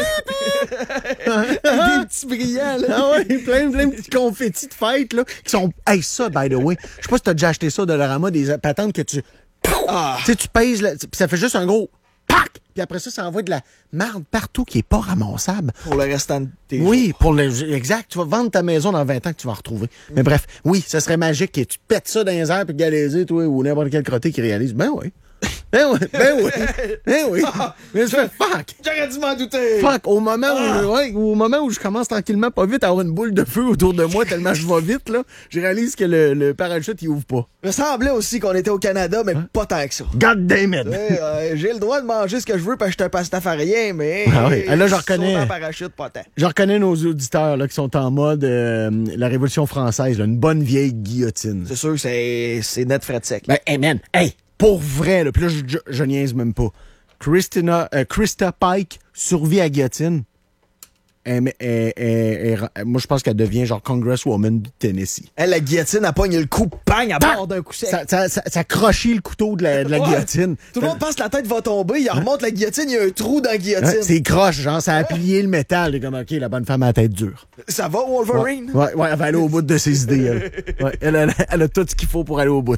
Avec des petits brillants, là. Ah ouais, plein, plein de petits confettis de fête, là, qui sont... Hey, ça, by the way, je sais pas si t'as déjà acheté ça de Dollarama, des patentes que tu... Ah. Tu sais, tu pèses, là, puis ça fait juste un gros... Pac! Puis après ça, ça envoie de la marde partout qui est pas ramassable. Pour le restant de tes Oui, jours. pour le... Exact. Tu vas vendre ta maison dans vingt ans que tu vas en retrouver. Mais bref, oui, ça serait magique et tu pètes ça dans les airs puis Galaisé, toi, ou n'importe quel crotté qui réalise. Ben oui. Ben oui, ben oui, ben oui. Mais je fais fuck! J'aurais dû m'en douter. Fuck! Au moment, où, ouais, au moment où je commence tranquillement, pas vite, à avoir une boule de feu autour de moi tellement je vais vite, là, je réalise que le, le parachute, il ouvre pas. Il me semblait aussi qu'on était au Canada, mais pas tant que ça. God damn it! Ouais, euh, j'ai le droit de manger ce que je veux parce que je suis un pastafarien, mais. Ah oui, là, je reconnais. Sauter en parachute, pas tant. Je reconnais nos auditeurs là, qui sont en mode euh, la Révolution française, là, une bonne vieille guillotine. C'est sûr que c'est, c'est net frais de sec. Ben, hey man, hey! Pour vrai, là, puis là, je, je, je niaise même pas. Christina, euh, Krista Pike survit à guillotine. Elle- elle- elle- elle- moi, je pense qu'elle devient genre Congresswoman du Tennessee. Elle, la guillotine, elle pogne le coup, bang, à bord d'un coup sec. Ça, ça, ça, ça crochit le couteau de la, de la Ouais. guillotine. Tout le monde pense que la tête va tomber, il remonte la guillotine, il y a un trou dans la guillotine. Ouais, c'est croche, genre, ça a plié le métal. Elle est comme, OK, la bonne femme a la tête dure. Ça va, Wolverine? Ouais, ouais, elle va aller au bout de ses idées. Elle, ouais, elle, a, elle a tout ce qu'il faut pour aller au bout.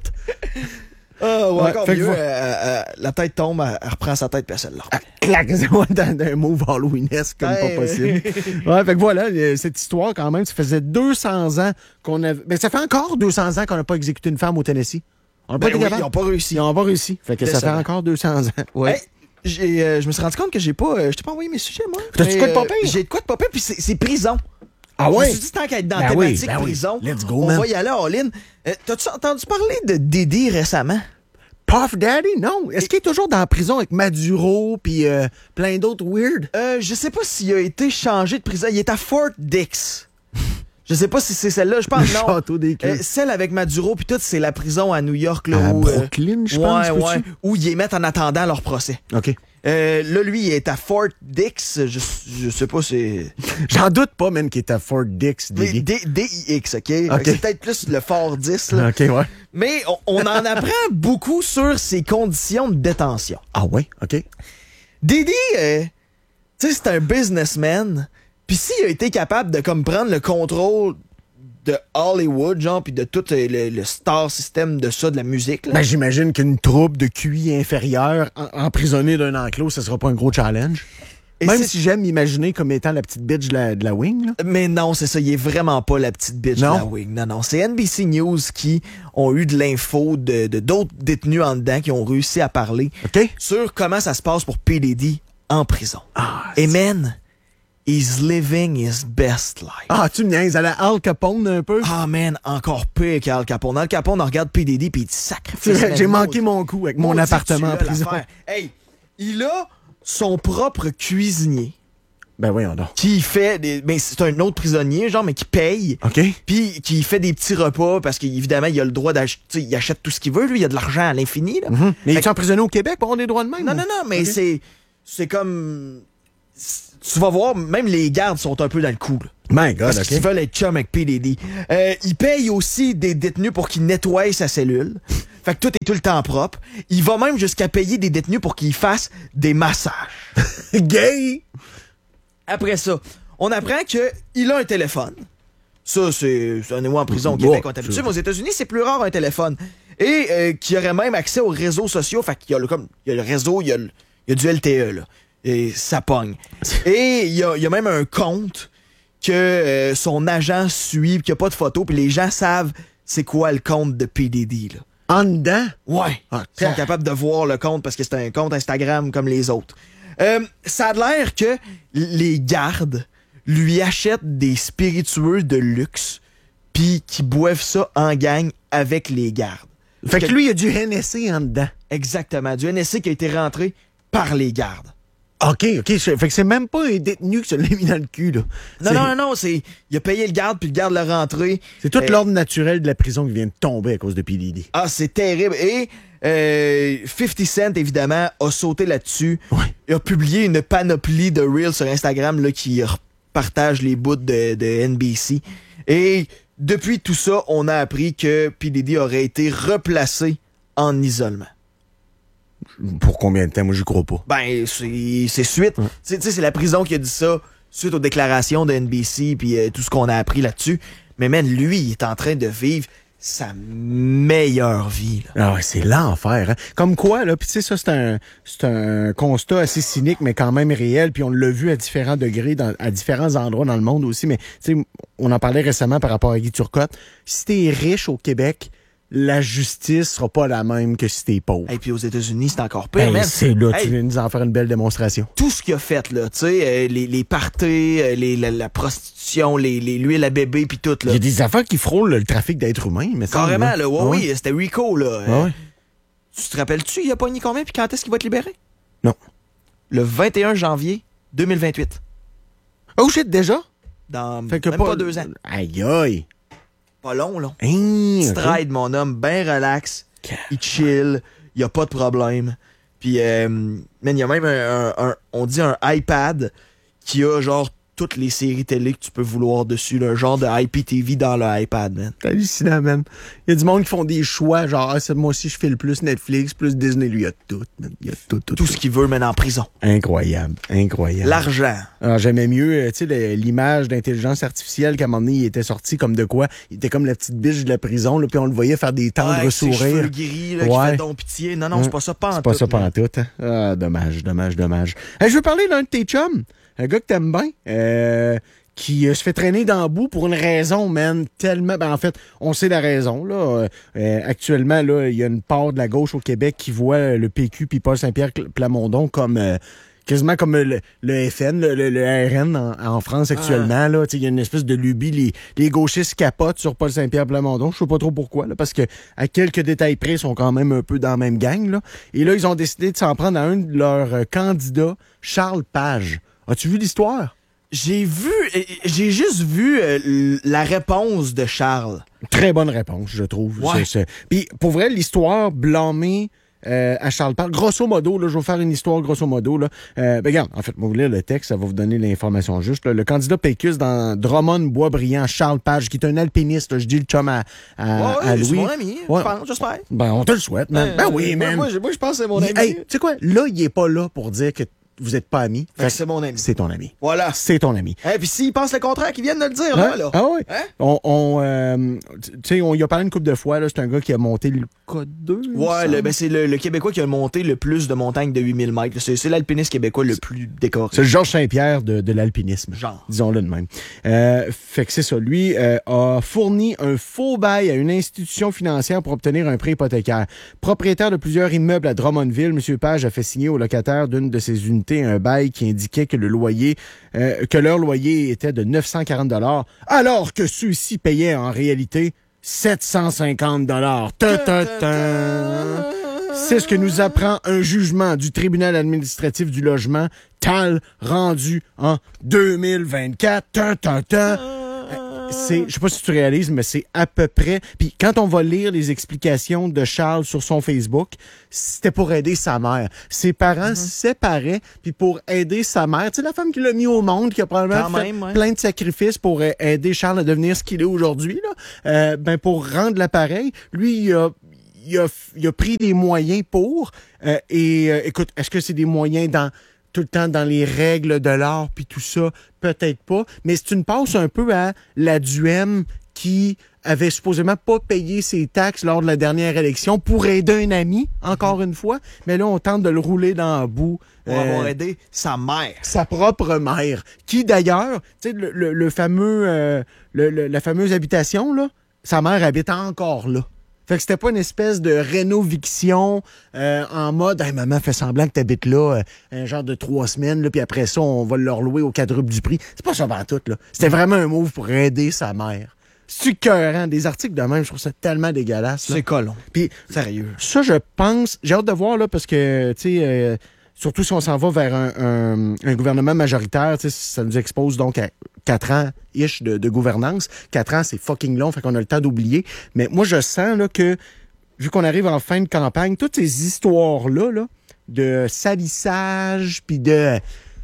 Ah, ou Ouais, encore fait que mieux, vous- euh, euh, la tête tombe, elle, elle reprend sa tête, puis elle se l'a. Clac, c'est moi dans un move halloweenesque comme Hey. pas possible. Ouais, fait que voilà, euh, cette histoire quand même, ça faisait deux cents ans qu'on avait... Ben, ça fait encore deux cents ans qu'on n'a pas exécuté une femme au Tennessee. On n'a Ben pas été oui, capable. ils ont pas réussi. Ils n'ont pas réussi. Fait que ça fait Décevant. encore deux cents ans. Ouais. Hey, j'ai, euh, je me suis rendu compte que j'ai pas. euh, je t'ai pas envoyé mes sujets, moi. T'as-tu Mais, quoi de pas euh, pire? J'ai de quoi de pas pire, puis c'est, c'est prison. Ah Je ouais? me suis dit, tant qu'à être dans Ben la oui, thématique ben oui. prison, Let's go, on man. va y aller en ligne. Euh, t'as-tu entendu parler de Diddy récemment? Puff Daddy? Non. Est-ce qu'il est toujours dans la prison avec Maduro puis euh, plein d'autres weird? Euh, je sais pas s'il a été changé de prison. Il est à Fort Dix. Je sais pas si c'est celle-là. Je pense Le non. château des queues. Euh, celle avec Maduro, puis tout, c'est la prison à New York. Là, À où, euh, Brooklyn, je pense, Ouais, peux-tu? ouais. Où ils les mettent en attendant leur procès. OK. Euh, là, lui, il est à Fort Dix. Je, je sais pas, c'est. J'en doute pas, man, qu'il est à Fort Dix, Mais Diddy. D- D-I-X, OK? Fait que OK. C'est peut-être plus le Fort dix, là. OK, ouais. Mais on, on en apprend beaucoup sur ses conditions de détention. Ah ouais? OK. Diddy, euh, tu sais, c'est un businessman. Puis s'il a été capable de comme prendre le contrôle de Hollywood, genre, puis de tout euh, le, le star system de ça, de la musique, là. Ben, j'imagine qu'une troupe de Q I inférieure en- emprisonnée d'un enclos, ça sera pas un gros challenge. Et Même c'est- si j'aime m'imaginer comme étant la petite bitch de la, de la wing, là. Mais non, c'est ça, il est vraiment pas la petite bitch Non. de la wing. Non, non, c'est N B C News qui ont eu de l'info de de- d'autres détenus en dedans qui ont réussi à parler OK? sur comment ça se passe pour P. Diddy en prison. Ah, Et man, he's living his best life. Ah, tu me niaises à la Al Capone un peu? Ah man, encore pire qu'Al Capone. Al Capone, on regarde P. Diddy pis il dit sacrifice. C'est vrai, man, j'ai maudit- manqué mon coup avec mon maudit appartement tu en as prison. l'affaire. Hey, il a son propre cuisinier. Ben voyons donc. Qui fait des. Ben, c'est un autre prisonnier, genre, mais qui paye. OK. Puis qui fait des petits repas parce qu'évidemment, il a le droit d'acheter. Il achète tout ce qu'il veut, lui. Il a de l'argent à l'infini, là. Mm-hmm. Mais Fait es-tu emprisonné au Québec pour avoir des droits de même? Non, ou? non, non, mais OK. c'est. C'est comme. Tu vas voir, même les gardes sont un peu dans le coup, là. My God, Parce OK. qu'ils veulent être chum avec P. Diddy. Euh, il paye aussi des détenus pour qu'ils nettoient sa cellule. Fait que tout est tout le temps propre. Il va même jusqu'à payer des détenus pour qu'ils fassent des massages. Gay! Après ça, on apprend qu'il a un téléphone. Ça, c'est c'est un émoi en prison au Bon, Québec, on est habitué. c'est- Mais aux États-Unis, c'est plus rare un téléphone. Et euh, qu'il aurait même accès aux réseaux sociaux. Fait qu'il y a le, comme, il y a le réseau, il y a, le- il y a du L T E, là. Et ça pogne. Et il y a, il y a même un compte que euh, son agent suit, puis qu'il n'y a pas de photo, puis les gens savent c'est quoi le compte de P. Diddy, là. En dedans? Ouais. Ah, Ils sont car- capables de voir le compte parce que c'est un compte Instagram comme les autres. Euh, ça a l'air que les gardes lui achètent des spiritueux de luxe puis qu'ils boivent ça en gang avec les gardes. Fait que lui, il y a du N S C en dedans. Exactement. Du N S C qui a été rentré par les gardes. OK, OK. Fait que c'est même pas un détenu qui se l'a mis dans le cul, là. Non, C'est- non, non, non, c'est. Il a payé le garde puis le garde l'a rentré. C'est tout Euh, l'ordre naturel de la prison qui vient de tomber à cause de P. Diddy. Ah, c'est terrible. Et euh, fifty Cent, évidemment, a sauté là-dessus. Ouais. Il a publié une panoplie de Reels sur Instagram là, qui partage les bouts de, de N B C. Et depuis tout ça, on a appris que P. Diddy aurait été replacé en isolement. Pour combien de temps? Moi, j'y crois pas. Ben, c'est c'est suite. Tu sais, tu sais, c'est la prison qui a dit ça suite aux déclarations de N B C puis euh, tout ce qu'on a appris là-dessus. Mais man, lui, il est en train de vivre sa meilleure vie. Là. Ah ouais, c'est l'enfer. Hein? Comme quoi, là, puis tu sais, ça, c'est un, c'est un constat assez cynique, mais quand même réel, puis on l'a vu à différents degrés, dans, à différents endroits dans le monde aussi, mais tu sais, on en parlait récemment par rapport à Guy Turcotte. Si t'es riche au Québec, la justice sera pas la même que si t'es pauvre. Et puis aux États-Unis, c'est encore pire, Hey, man. c'est là, Hey, tu viens de nous en faire une belle démonstration. tout ce qu'il a fait, là, tu sais, euh, les, les parties, euh, les, la, la prostitution, les, les, l'huile à bébé, puis tout, Il là. y a des affaires qui frôlent le trafic d'êtres humains, mais ça. Carrément, là, ouais, Ah oui, c'était Rico, là. Euh, Ah ouais. Tu te rappelles-tu, il a pogné combien, puis quand est-ce qu'il va être libéré? Non. Le vingt et un janvier deux mille vingt-huit. Oh shit, déjà? Dans Fait que même pas, deux ans. Aïe aïe. Pas long, là. Hein, Petit ok. ride, mon homme, ben relax. Il chill, il y a pas de problème. Puis, euh, man, il y a même un, un- un- on dit un iPad qui a genre toutes les séries télé que tu peux vouloir dessus, là, un genre de I P T V dans le iPad, man. C'est hallucinant, man. Il y a du monde qui font des choix, genre, ah, c'est- moi aussi, je file plus Netflix, plus Disney. Lui, il y a tout, man. Il y a tout, tout, Tout tout. ce qu'il veut, man, en prison. Incroyable, incroyable. L'argent. Alors, j'aimais mieux, euh, tu sais, le- l'image d'intelligence artificielle qu'à un moment donné, il était sorti comme de quoi. Il était comme la petite biche de la prison, là, puis on le voyait faire des tendres Ouais, avec ses sourires. cheveux gris, là, qui Ouais. fait donc pitié. Non, non, Ouais. c'est pas ça, pas en C'est pas tout, ça man. pendant tout. Hein? Ah, dommage, dommage, dommage. Hey, je veux parler d'un de tes chums, un gars que t'aimes bien, euh, qui euh, se fait traîner dans le bout pour une raison, man, tellement... Ben, en fait, on sait la raison, là. Euh, euh, actuellement, là, il y a une part de la gauche au Québec qui voit euh, le P Q puis Paul Saint-Pierre Plamondon comme... euh, quasiment comme le, le F N, le, le- le R N en, en France actuellement. Là, il y a une espèce de lubie. Les, les gauchistes capotent sur Paul Saint-Pierre Plamondon. Je sais pas trop pourquoi, là, parce que à quelques détails près, ils sont quand même un peu dans la même gang. Là. Et là, ils ont décidé de s'en prendre à un de leurs euh, candidats, Charles Page. As-tu vu l'histoire? J'ai vu, euh, j'ai juste vu euh, l- la réponse de Charles. Très bonne réponse, je trouve. Ouais. C'est- c'est- Puis, pour vrai, l'histoire blâmée euh, à Charles Page, grosso modo, là, je vais vous faire une histoire grosso modo. Là. Euh, ben, regarde, en fait, vous lire le texte, ça va vous donner l'information juste. Là. Le candidat Pécus dans Drummond-Boisbriand, Charles Page, qui est un alpiniste, là, je dis le chum à, à, Ouais, à c'est Louis. mon ami, Ouais. je pense, j'espère. Ben, on te le souhaite, man. ben oui, moi, man. Moi, je- moi, je pense que c'est mon Il- ami. Hey, tu sais quoi? Là, il est pas là pour dire que vous êtes pas amis. Fait que c'est mon ami. C'est ton ami. Voilà. C'est ton ami. Et puis s'il pense le contraire, qu'il vienne de le dire, Hein? là, là. Ah oui. Hein? On, on, euh, tu sais, on y a parlé une couple de fois. là. C'est un gars qui a monté le code deux. il me Ouais, le- semble. ben c'est le, le Québécois qui a monté le plus de montagnes de huit mille mètres. C'est, c'est l'alpiniste québécois le plus décoré. C'est le Georges Saint-Pierre de, de l'alpinisme. Genre. Disons-le de même. Euh, fait que c'est ça. Lui euh, a fourni un faux bail à une institution financière pour obtenir un prêt hypothécaire. Propriétaire de plusieurs immeubles à Drummondville, M. Page a fait signer aux locataires d'une de ses unités un bail qui indiquait que le loyer, euh, que leur loyer était de neuf cent quarante dollars, alors que ceux-ci payaient en réalité sept cent cinquante dollars. Ta, ta, ta. C'est ce que nous apprend un jugement du tribunal administratif du logement, T A L, rendu en deux mille vingt-quatre. Ta, ta, ta. C'est, je sais pas si tu réalises, mais c'est à peu près... Puis quand on va lire les explications de Charles sur son Facebook, c'était pour aider sa mère. Ses parents mm-hmm. se séparaient, puis pour aider sa mère, tu sais, la femme qui l'a mis au monde, qui a probablement Quand fait même, ouais. plein de sacrifices pour euh, aider Charles à devenir ce qu'il est aujourd'hui, là. Euh, ben pour rendre l'appareil, lui, il a... Il a, il a pris des moyens pour. Euh, et euh, écoute, est-ce que c'est des moyens dans tout le temps dans les règles de l'art puis tout ça? Peut-être pas. Mais c'est une passe un peu à la D U M qui avait supposément pas payé ses taxes lors de la dernière élection pour aider un ami, encore une fois. Mais là, on tente de le rouler dans le bout. Pour euh, avoir aidé sa mère. Sa propre mère. Qui d'ailleurs, tu sais, le, le, le fameux, euh, le, le, la fameuse habitation, là, sa mère habite encore là. Fait que c'était pas une espèce de rénoviction euh, en mode hey, « maman, fais semblant que t'habites là euh, un genre de trois semaines, là, puis après ça, on va le louer au quadruple du prix. » C'est pas ça en tout, là. C'était vraiment un move pour aider sa mère. C'est écœurant. Des articles de même, je trouve ça tellement dégueulasse. Là. C'est colon. Puis, sérieux. Ça, je pense... J'ai hâte de voir, là, parce que, tu sais... Euh, surtout si on s'en va vers un, un, un gouvernement majoritaire, ça nous expose donc à quatre ans-ish de, de gouvernance. Quatre ans, c'est fucking long, fait qu'on a le temps d'oublier. Mais moi, je sens là, que, vu qu'on arrive en fin de campagne, toutes ces histoires-là là, de salissage, puis de...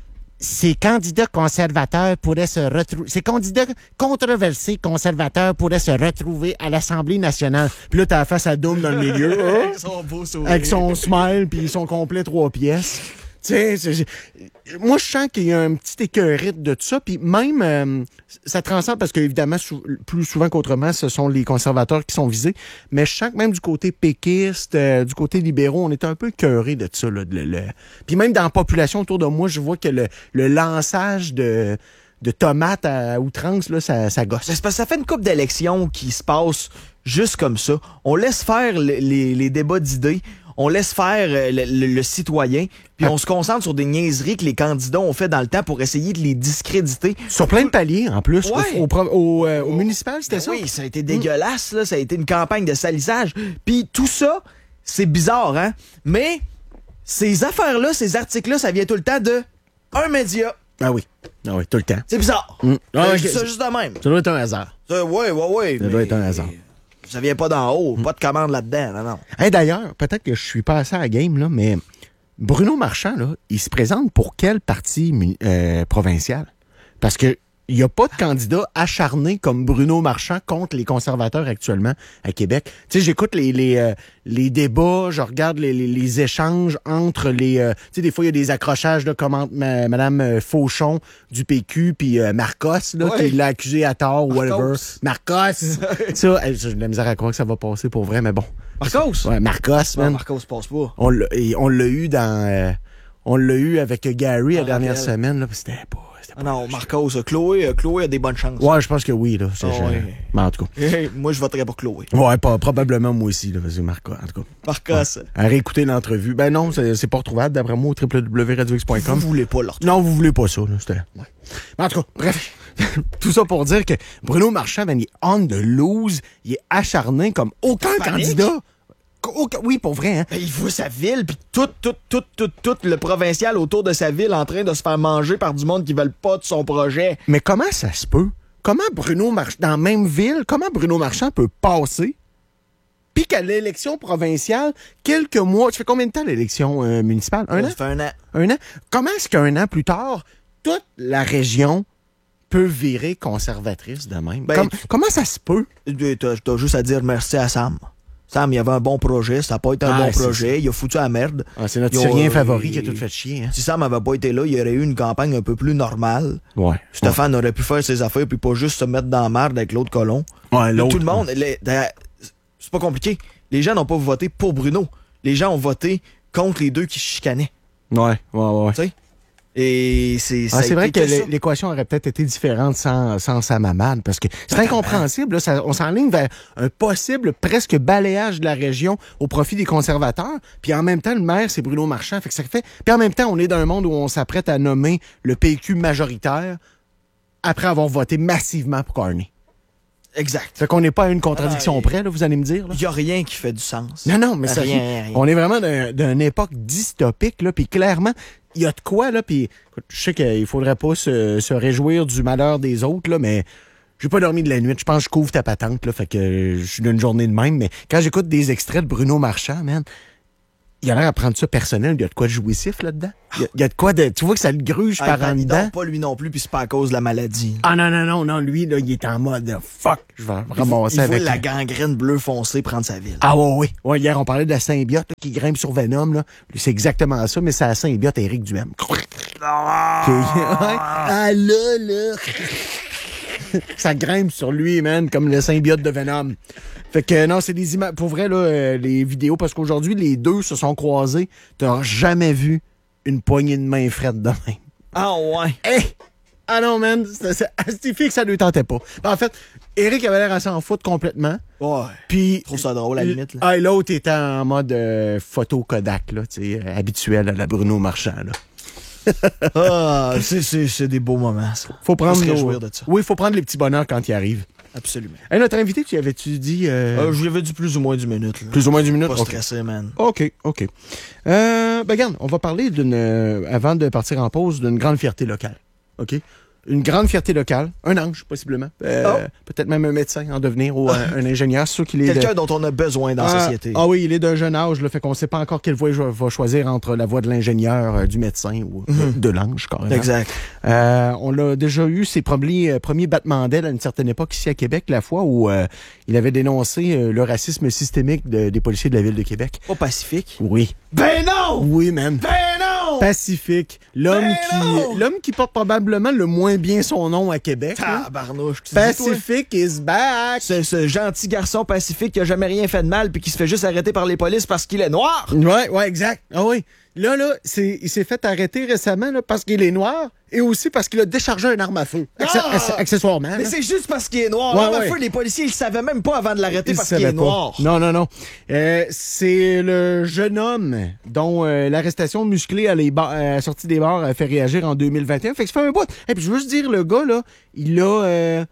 Ces candidats conservateurs pourraient se retrouver... Ces candidats controversés conservateurs pourraient se retrouver à l'Assemblée nationale. Puis là, t'as la face à Doom dans le milieu. Hein? Avec son beau sourire. Avec son smile, puis son complet trois pièces. Tu sais, c'est, c'est, moi, je sens qu'il y a un petit écœurite de tout ça. Puis même, euh, ça transcende parce qu'évidemment, sou- plus souvent qu'autrement, ce sont les conservateurs qui sont visés. Mais je sens que même du côté péquiste, euh, du côté libéraux, on est un peu écœuré de ça. Là, de, le, le... Puis même dans la population autour de moi, je vois que le, le lançage de, de tomates à outrance, là, ça, ça gosse. C'est parce que ça fait une couple d'élections qui se passent juste comme ça. On laisse faire les, les, les débats d'idées. On laisse faire le, le, le citoyen, puis ah. on se concentre sur des niaiseries que les candidats ont fait dans le temps pour essayer de les discréditer. Sur plein de paliers, en plus. Ouais. Au, au, au, euh, au municipal, c'était ben ça? Oui, ça a été dégueulasse, là. Ça a été une campagne de salissage. Puis tout ça, c'est bizarre, hein? Mais ces affaires-là, ces articles-là, ça vient tout le temps de un média. Ah oui. Ah oui, tout le temps. C'est bizarre. Mm. Ah, euh, okay. Je dis ça juste de même. Ça doit être un hasard. Ça, ouais, ouais, ouais. Ça doit être un hasard. Ça vient pas d'en haut, pas de commande là-dedans, non, non. Hey, d'ailleurs, peut-être que je suis pas assez à la game, là, mais Bruno Marchand, là, il se présente pour quel parti euh, provincial? Parce que il n'y a pas de candidat acharné comme Bruno Marchand contre les conservateurs actuellement à Québec. Tu sais, j'écoute les les, euh, les débats, je regarde les, les, les échanges entre les... Euh, tu sais, des fois, il y a des accrochages là, comme entre ma, Mme Fauchon du P Q puis euh, Marcos, là, ouais. qui l'a accusé à tort ou whatever. Marcos! Ça, j'ai de la misère à croire que ça va passer pour vrai, mais bon. Marcos? Ouais, Marcos, man. Non, Marcos passe pas. On l'a, on l'a eu dans... Euh, on l'a eu avec Gary la dernière rappelle. semaine, là, c'était pas... Ah non, Marcos, Chloé, Chloé a des bonnes chances. Ouais, je pense que oui, là. C'est, oh, je... ouais. Mais en tout cas. Hey, moi, je voterais pour Chloé. Ouais, pas, probablement moi aussi, là. Vas-y, Marco, en tout cas. Marcos. Ouais. À réécouter l'entrevue. Ben non, c'est, c'est pas retrouvable, d'après moi, au w w w point radio x point com. Vous voulez pas leur Non, vous voulez pas ça, là. C'était... Ouais. Mais en tout cas, bref. Tout ça pour dire que Bruno Marchand, ben, il est on the loose. Il est acharné comme aucun Panique. candidat. Aucun... Oui, pour vrai, hein. Ben, il voit sa ville, puis tout, tout, tout, tout, tout le provincial autour de sa ville en train de se faire manger par du monde qui veulent pas de son projet. Mais comment ça se peut? Comment Bruno Marchand, dans la même ville, comment Bruno Marchand peut passer? Puis qu'à l'élection provinciale, quelques mois... Tu fais combien de temps l'élection euh, municipale? Un Ça an? fait un an. Un an? Comment est-ce qu'un an plus tard, toute la région peut virer conservatrice de même? Ben, Comme- tu- Comment ça se peut? T'as, t'as juste à dire merci à Sam. Sam, il y avait un bon projet, ça n'a pas été un Ah, bon c'est projet, il a foutu à la merde. Ah, c'est notre Ils ont, Syrien euh, favori qui a il- tout fait chier. Hein? Si Sam avait pas été là, il y aurait eu une campagne un peu plus normale. Ouais. Stéphane aurait pu faire ses affaires puis pas juste se mettre dans la merde avec l'autre colon. Ouais, Là, l'autre, tout le monde, les- d'ailleurs, c'est pas compliqué. Les gens n'ont pas voté pour Bruno. Les gens ont voté contre les deux qui chicanaient. Ouais, ouais, ouais. Tu sais? Et c'est ça Ah, a c'est vrai été que que ça. l'é- l'équation aurait peut-être été différente sans, sans sa mamade, parce que c'est incompréhensible. Là, ça- on s'enligne vers un possible presque balayage de la région au profit des conservateurs. Puis en même temps, le maire, c'est Bruno Marchand. Fait que ça fait. Puis en même temps, on est dans un monde où on s'apprête à nommer le P Q majoritaire après avoir voté massivement pour Carney. Exact. Fait qu'on n'est pas à une contradiction Ah, près, là, vous allez me dire. Il n'y a rien qui fait du sens. Non, non, mais ça, Rien, rien. on est vraiment d'un- d'une époque dystopique, là, puis clairement, il y a de quoi, là, puis écoute, je sais qu'il faudrait pas se, se réjouir du malheur des autres, là, mais j'ai pas dormi de la nuit. Je pense que je couvre ta patente, là, fait que je suis d'une journée de même, mais quand j'écoute des extraits de Bruno Marchand, man, il a l'air à prendre ça personnel. Il y a de quoi de jouissif là-dedans. Il y a, il y a de quoi de... Tu vois que ça le gruge Ah, par ben, en il dedans. dort pas lui non plus, puis c'est pas à cause de la maladie. Ah non, non, non, non, lui, là, il est en mode euh, fuck, je vais Il ramasser voit avec... la gangrène bleu foncé prendre sa ville. Ah ouais, oui. Ouais, hier, on parlait de la symbiote là, qui grimpe sur Venom. Là. Lui, c'est exactement ça, mais c'est la symbiote Éric Duhem. Ah! Ouais. Ah là, là. Ça grimpe sur lui, man, comme le symbiote de Venom. Fait que non, c'est des images. Pour vrai, là, euh, les vidéos, parce qu'aujourd'hui, les deux se sont croisés. T'as jamais vu une poignée de main frette de même. Ah ouais. Hey! Ah non, man, c'est c'est- c'est fait que ça ne lui tentait pas. En fait, Éric avait l'air à s'en foutre complètement. Ouais. Puis. Je trouve ça drôle, à la limite. Là. Ah, et l'autre était en mode euh, photo Kodak, là, tu sais, euh, habituel à la Bruno Marchand, là. Ah, c'est, c'est, c'est des beaux moments, ça. Faut prendre Faut se nos- réjouir de ça. Oui, il faut prendre les petits bonheurs quand ils arrivent. Absolument. Hey, notre invité, tu avais-tu dit... euh, Euh, je lui avais dit plus ou moins du minute. Là. plus ou moins d'une minute? Pas Ok. stressé, man. OK, OK. Euh, ben, regarde, on va parler d'une... euh, avant de partir en pause, d'une grande fierté locale. OK? Une grande fierté locale. Un ange, possiblement. Euh, Oh. Peut-être même un médecin en devenir ou un, un ingénieur. C'est sûr qu'il est... de- Quelqu'un dont on a besoin dans la Ah, société. Ah oui, il est d'un jeune âge, là, fait qu'on sait pas encore quelle voie il va choisir entre la voie de l'ingénieur, euh, du médecin ou de, Mhm. de l'ange, carrément. Exact. Euh, on a déjà eu ses premiers, euh, premiers battements d'aile à une certaine époque ici à Québec, la fois où euh, il avait dénoncé euh, le racisme systémique de- des policiers de la ville de Québec. Pas pacifique. Oui. Ben non! Oui, man. Ben non! Pacifique. L'homme Ben non! qui, l'homme qui porte probablement le moins bien son nom à Québec. hein. Tabarnouche. tu dis, toi? Pacifique is back. Ce, ce gentil garçon pacifique qui a jamais rien fait de mal puis qui se fait juste arrêter par les polices parce qu'il est noir. Ouais, ouais, exact. Ah oui. Là, là, c'est, il s'est fait arrêter récemment là, parce qu'il est noir et aussi parce qu'il a déchargé un arme à feu. Acce- Ah! acce- accessoirement. Mais là. c'est juste parce qu'il est noir. Ouais, L'arme à ouais. feu, les policiers, ils le savaient même pas avant de l'arrêter Il parce savait qu'il est pas. noir. Non, non, non. Euh, c'est le jeune homme dont euh, l'arrestation musclée à, les bar- à la sortie des bars a fait réagir en deux mille vingt et un. Fait que ça fait un bout. Et puis je veux juste dire, le gars, là, il a... euh,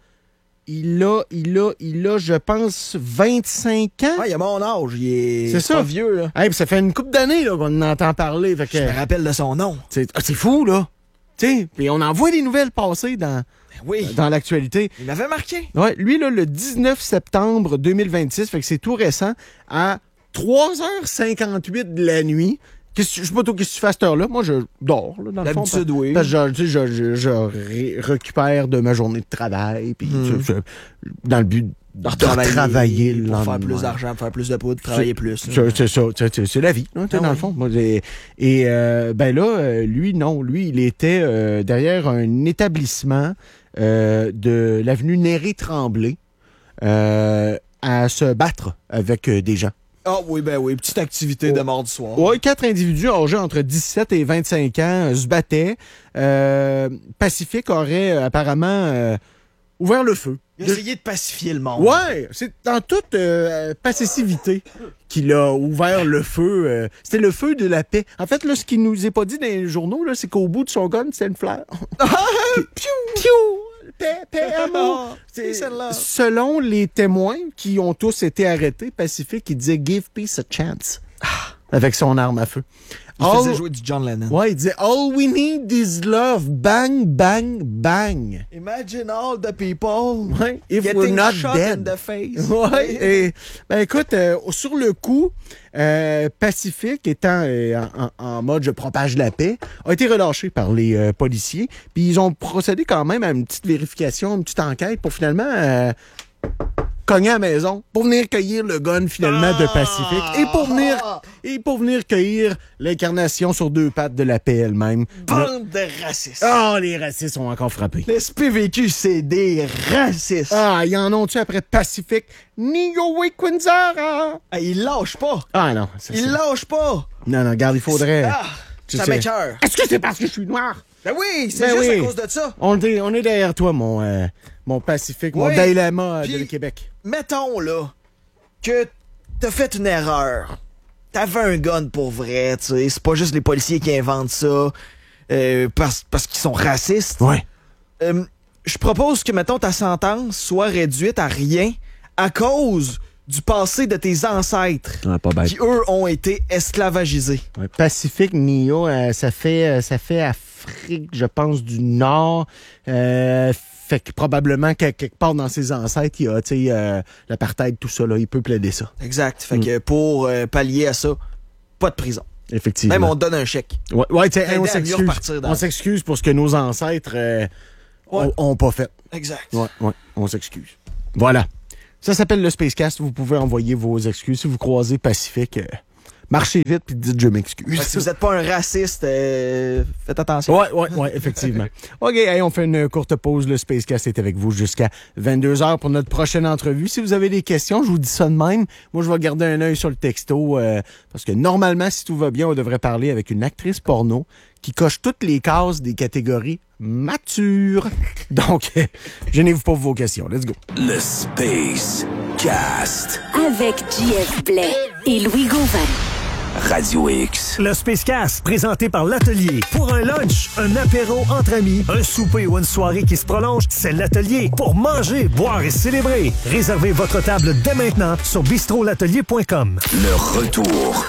il a, il a, il a, je pense, vingt-cinq ans. Ah, il a mon âge. Il est, C'est ça. pas vieux, là. Hey, puis ça fait une couple d'années là, qu'on en entend parler. Fait que, Je me rappelle de son nom. c'est, ah, c'est fou, là. Tu sais, puis on en voit des nouvelles passer dans, Ben oui. dans l'actualité. Il m'avait marqué. Ouais, lui, là, le dix-neuf septembre deux mille vingt-six, fait que c'est tout récent, à trois heures cinquante-huit de la nuit. Qu'est-ce que- Je sais pas trop qu'est-ce que tu fais à cette heure-là. Moi, je dors, là, dans le fond. D'habitude, parce- oui. Parce que je, tu sais, je, je, je ré- récupère de ma journée de travail, puis Hmm. tu sais, je- dans le but de travailler le pour faire lendemain. plus d'argent, pour faire plus de poudre, travailler plus. C'est c'est ça, c'est- c'est- c'est la vie, là, tu sais, Ah dans oui. le fond. Moi, j'ai- Et euh, ben là, euh, lui, non, lui, il était euh, derrière un établissement euh, de l'avenue Néré-Tremblay euh, à se battre avec euh, des gens. Ah oui, ben oui, petite activité de mort du soir. Ouais, quatre individus âgés entre dix-sept et vingt-cinq ans euh, se battaient. Euh, Pacifique aurait euh, apparemment euh, ouvert le feu. Il a De- essayé de pacifier le monde. Ouais, c'est dans toute euh, passivité qu'il a ouvert le feu. euh, c'était le feu de la paix. En fait, là, ce qu'il nous est pas dit dans les journaux, là, c'est qu'au bout de son gun, c'est une fleur. Piou! Piou! Paix, paix, amour. C'est- Peace and love. Selon les témoins qui ont tous été arrêtés, Pacifique, il disait « Give peace a chance » avec son arme à feu. Il faisait All- jouer du John Lennon. Ouais, il disait « All we need is love. Bang, bang, bang. » Imagine all the people Ouais, if we're getting not shot dead. in the face. Ouais, et, ben écoute, euh, sur le coup, euh, Pacifique, étant euh, en, en- en mode je propage la paix, a été relâché par les euh, policiers. Puis ils ont procédé quand même à une petite vérification, une petite enquête pour finalement euh, cogner à la maison, pour venir cueillir le gun finalement de Pacifique et pour venir et pour venir cueillir l'incarnation sur deux pattes de la paix elle-même. Bande de racistes. Ah, les racistes sont encore frappés. Les S P V Q, c'est des racistes. Ah, ils en ont-tu après Pacifique? Nigo Quinzara! Ah, ils lâchent pas. Ah non, ça, Ils c'est- lâchent pas. Non, non, regarde, il faudrait... Ah, tu ça sais. m'écoeure. Est-ce que c'est parce que je suis noir? Ben oui, c'est Ben juste oui. à cause de ça. On est, on est derrière toi, mon, euh, mon Pacifique, mon Oui. Dalai Lama euh, Puis- de Québec. Mettons, là, que t'as fait une erreur. T'avais un gun pour vrai, tu sais. C'est pas juste les policiers qui inventent ça euh, parce, parce qu'ils sont racistes. Ouais. Euh, je propose que, mettons, ta sentence soit réduite à rien à cause du passé de tes ancêtres Ouais, pas bête. qui, eux, ont été esclavagisés. Ouais, Pacifique, Nio, euh, ça fait euh, ça fait Afrique, je pense, du Nord. Euh, fait que probablement que, quelque part dans ses ancêtres, il y a, tu sais, euh, l'apartheid, tout ça, là, il peut plaider ça. Exact. Fait Mm. que pour euh, pallier à ça, pas de prison. Effectivement. Même on te donne un chèque. Ouais, ouais tu sais, Aider on à mieux s'excuse. repartir dans- On s'excuse pour ce que nos ancêtres euh, Ouais. ont, ont pas fait. Exact. Ouais, ouais, on s'excuse. Voilà. Ça s'appelle le Spacecast. Vous pouvez envoyer vos excuses. Si vous croisez Pacifique, euh, marchez vite puis dites je m'excuse. Fait que si vous n'êtes pas un raciste, euh, faites attention. Ouais, ouais, ouais, effectivement. OK, hey, on fait une courte pause. Le Spacecast est avec vous jusqu'à vingt-deux heures pour notre prochaine entrevue. Si vous avez des questions, je vous dis ça de même. Moi, je vais garder un œil sur le texto euh, parce que normalement, si tout va bien, on devrait parler avec une actrice porno qui coche toutes les cases des catégories matures. Donc, euh, gênez-vous pas pour vos questions. Let's go. Le Space Cast. Avec J F Blais et Louis Gauvin. Radio X. Le Spacecast, présenté par l'Atelier. Pour un lunch, un apéro entre amis, un souper ou une soirée qui se prolonge, c'est l'Atelier. Pour manger, boire et célébrer. Réservez votre table dès maintenant sur bistrot l'atelier point com. Le retour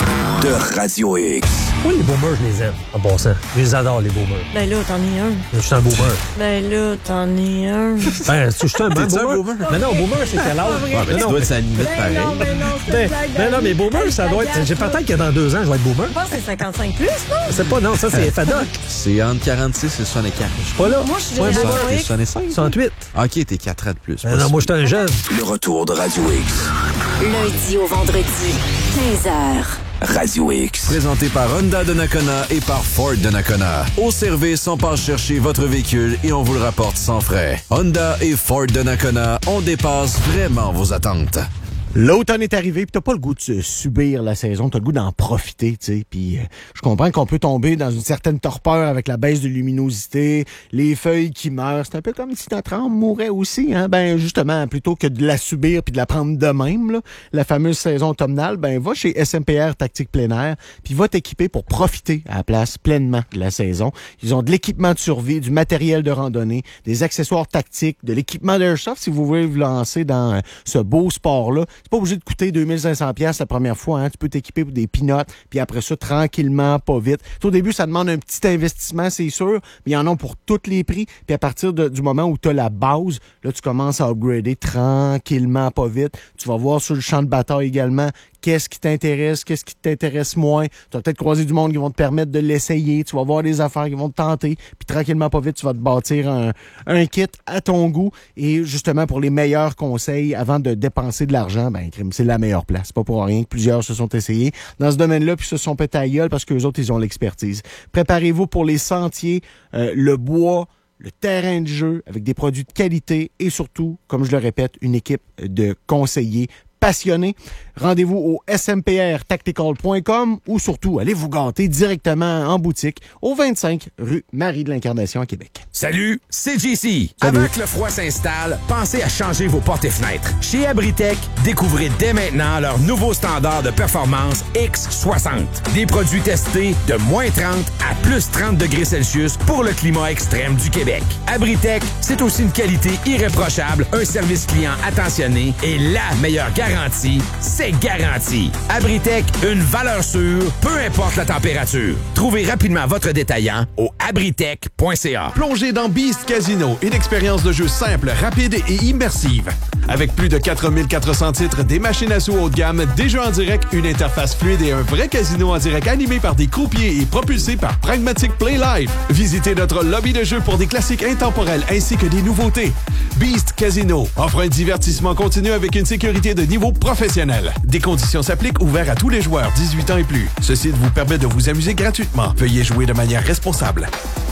de Radio X. Oui, les boomers, je les aime. En passant, je les adore, les boomers. Ben là, t'en es un. Je suis un boomer. Ben là, t'en es un. Ben, je suis un bon T'es-tu un boomer. boomer? Non, non, boomer, c'est quel âge? Ouais, mais Non, tu non, dois être à la limite pareil. non, ben non, c'est Ben, une blague. ben non, mais boomer, ça doit être... J'ai peut-être que dans deux ans, je vais être boomer. Je pense que c'est cinquante-cinq plus, non? C'est pas, non, ça, c'est FADOC. C'est entre quarante-six et soixante-quatre. Je suis pas là. Moi, je suis Ouais, génération boomer. T'es X. soixante-cinq? soixante-huit. Ok, t'es quatre ans de plus. Ben non, moi, je suis un jeune. Le retour de Radio X. Lundi au vendredi, quinze heures. Radio X. Présenté par Honda de Nakona et par Ford de Nakona. Au service, on passe chercher votre véhicule et on vous le rapporte sans frais. Honda et Ford de Nakona, on dépasse vraiment vos attentes. L'automne est arrivé, puis t'as pas le goût de se subir la saison, t'as le goût d'en profiter, tu sais. Puis euh, je comprends qu'on peut tomber dans une certaine torpeur avec la baisse de luminosité, les feuilles qui meurent. C'est un peu comme si notre âme mourait aussi, hein. Ben justement, plutôt que de la subir puis de la prendre de même, là, la fameuse saison automnale, ben va chez S M P R Tactique Plein Air, puis va t'équiper pour profiter à la place pleinement de la saison. Ils ont de l'équipement de survie, du matériel de randonnée, des accessoires tactiques, de l'équipement d'airsoft si vous voulez vous lancer dans euh, ce beau sport-là. C'est pas obligé de coûter deux mille cinq cents dollars la première fois. Hein. Tu peux t'équiper pour des peanuts, puis après ça, tranquillement, pas vite. Au début, ça demande un petit investissement, c'est sûr, mais ils en ont pour tous les prix. Puis à partir de, du moment où tu as la base, là, tu commences à upgrader tranquillement, pas vite. Tu vas voir sur le champ de bataille également qu'est-ce qui t'intéresse, qu'est-ce qui t'intéresse moins. Tu vas peut-être croiser du monde qui vont te permettre de l'essayer. Tu vas voir des affaires qui vont te tenter. Puis tranquillement, pas vite, tu vas te bâtir un, un kit à ton goût. Et justement, pour les meilleurs conseils, avant de dépenser de l'argent, ben, c'est la meilleure place. C'est pas pour rien que plusieurs se sont essayés dans ce domaine-là puis se sont pétés à la gueule parce qu'eux autres, ils ont l'expertise. Préparez-vous pour les sentiers, euh, le bois, le terrain de jeu avec des produits de qualité et surtout, comme je le répète, une équipe de conseillers passionnés. Rendez-vous au s m p r tactical point com ou surtout, allez vous gâter directement en boutique au vingt-cinq rue Marie de l'Incarnation à Québec. Salut, c'est J C. Avant que le froid s'installe, pensez à changer vos portes et fenêtres. Chez Abritech, découvrez dès maintenant leur nouveau standard de performance X soixante. Des produits testés de moins trente à plus trente degrés Celsius pour le climat extrême du Québec. Abritech, c'est aussi une qualité irréprochable, un service client attentionné et la meilleure garantie, c'est garanti. Abritech, une valeur sûre, peu importe la température. Trouvez rapidement votre détaillant au abritech point c a. Plongez dans Beast Casino, une expérience de jeu simple, rapide et immersive. Avec plus de quatre mille quatre cents titres, des machines à sous haut de gamme, des jeux en direct, une interface fluide et un vrai casino en direct animé par des croupiers et propulsé par Pragmatic Play Live. Visitez notre lobby de jeu pour des classiques intemporels ainsi que des nouveautés. Beast Casino offre un divertissement continu avec une sécurité de niveau professionnel. Des conditions s'appliquent, ouvert à tous les joueurs dix-huit ans et plus. Ce site vous permet de vous amuser gratuitement. Veuillez jouer de manière responsable.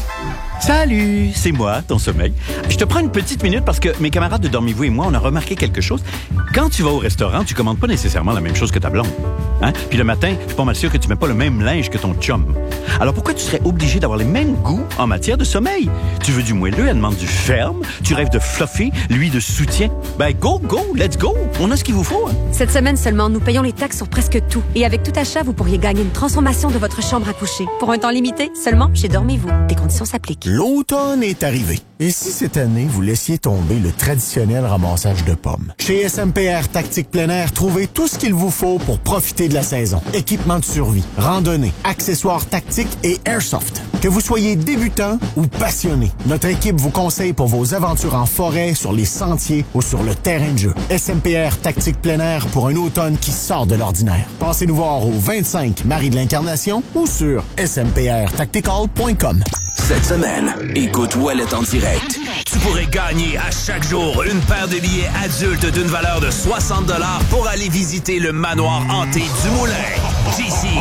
Salut, c'est moi, ton sommeil. Je te prends une petite minute parce que mes camarades de Dormez-vous et moi, on a remarqué quelque chose. Quand tu vas au restaurant, tu commandes pas nécessairement la même chose que ta blonde. Hein? Puis le matin, je suis pas mal sûr que tu mets pas le même linge que ton chum. Alors pourquoi tu serais obligé d'avoir les mêmes goûts en matière de sommeil? Tu veux du moelleux, elle demande du ferme. Tu rêves de fluffy, lui de soutien. Ben go, go, let's go. On a ce qu'il vous faut. Hein? Cette semaine seulement, nous payons les taxes sur presque tout. Et avec tout achat, vous pourriez gagner une transformation de votre chambre à coucher. Pour un temps limité, seulement chez Dormez-vous. Des conditions s'appliquent. L'automne est arrivé. Et si cette année, vous laissiez tomber le traditionnel ramassage de pommes? Chez S M P R Tactique Plein Air, trouvez tout ce qu'il vous faut pour profiter de la saison. Équipement de survie, randonnée, accessoires tactiques et airsoft. Que vous soyez débutant ou passionné, notre équipe vous conseille pour vos aventures en forêt, sur les sentiers ou sur le terrain de jeu. S M P R Tactique Plein Air pour un automne qui sort de l'ordinaire. Passez nous voir au vingt-cinq Marie de l'Incarnation ou sur s m p r tactical point com. Cette semaine, écoute Ouellet en direct. Tu pourrais gagner à chaque jour une paire de billets adultes d'une valeur de soixante dollars pour aller visiter le manoir hanté du Moulin. J C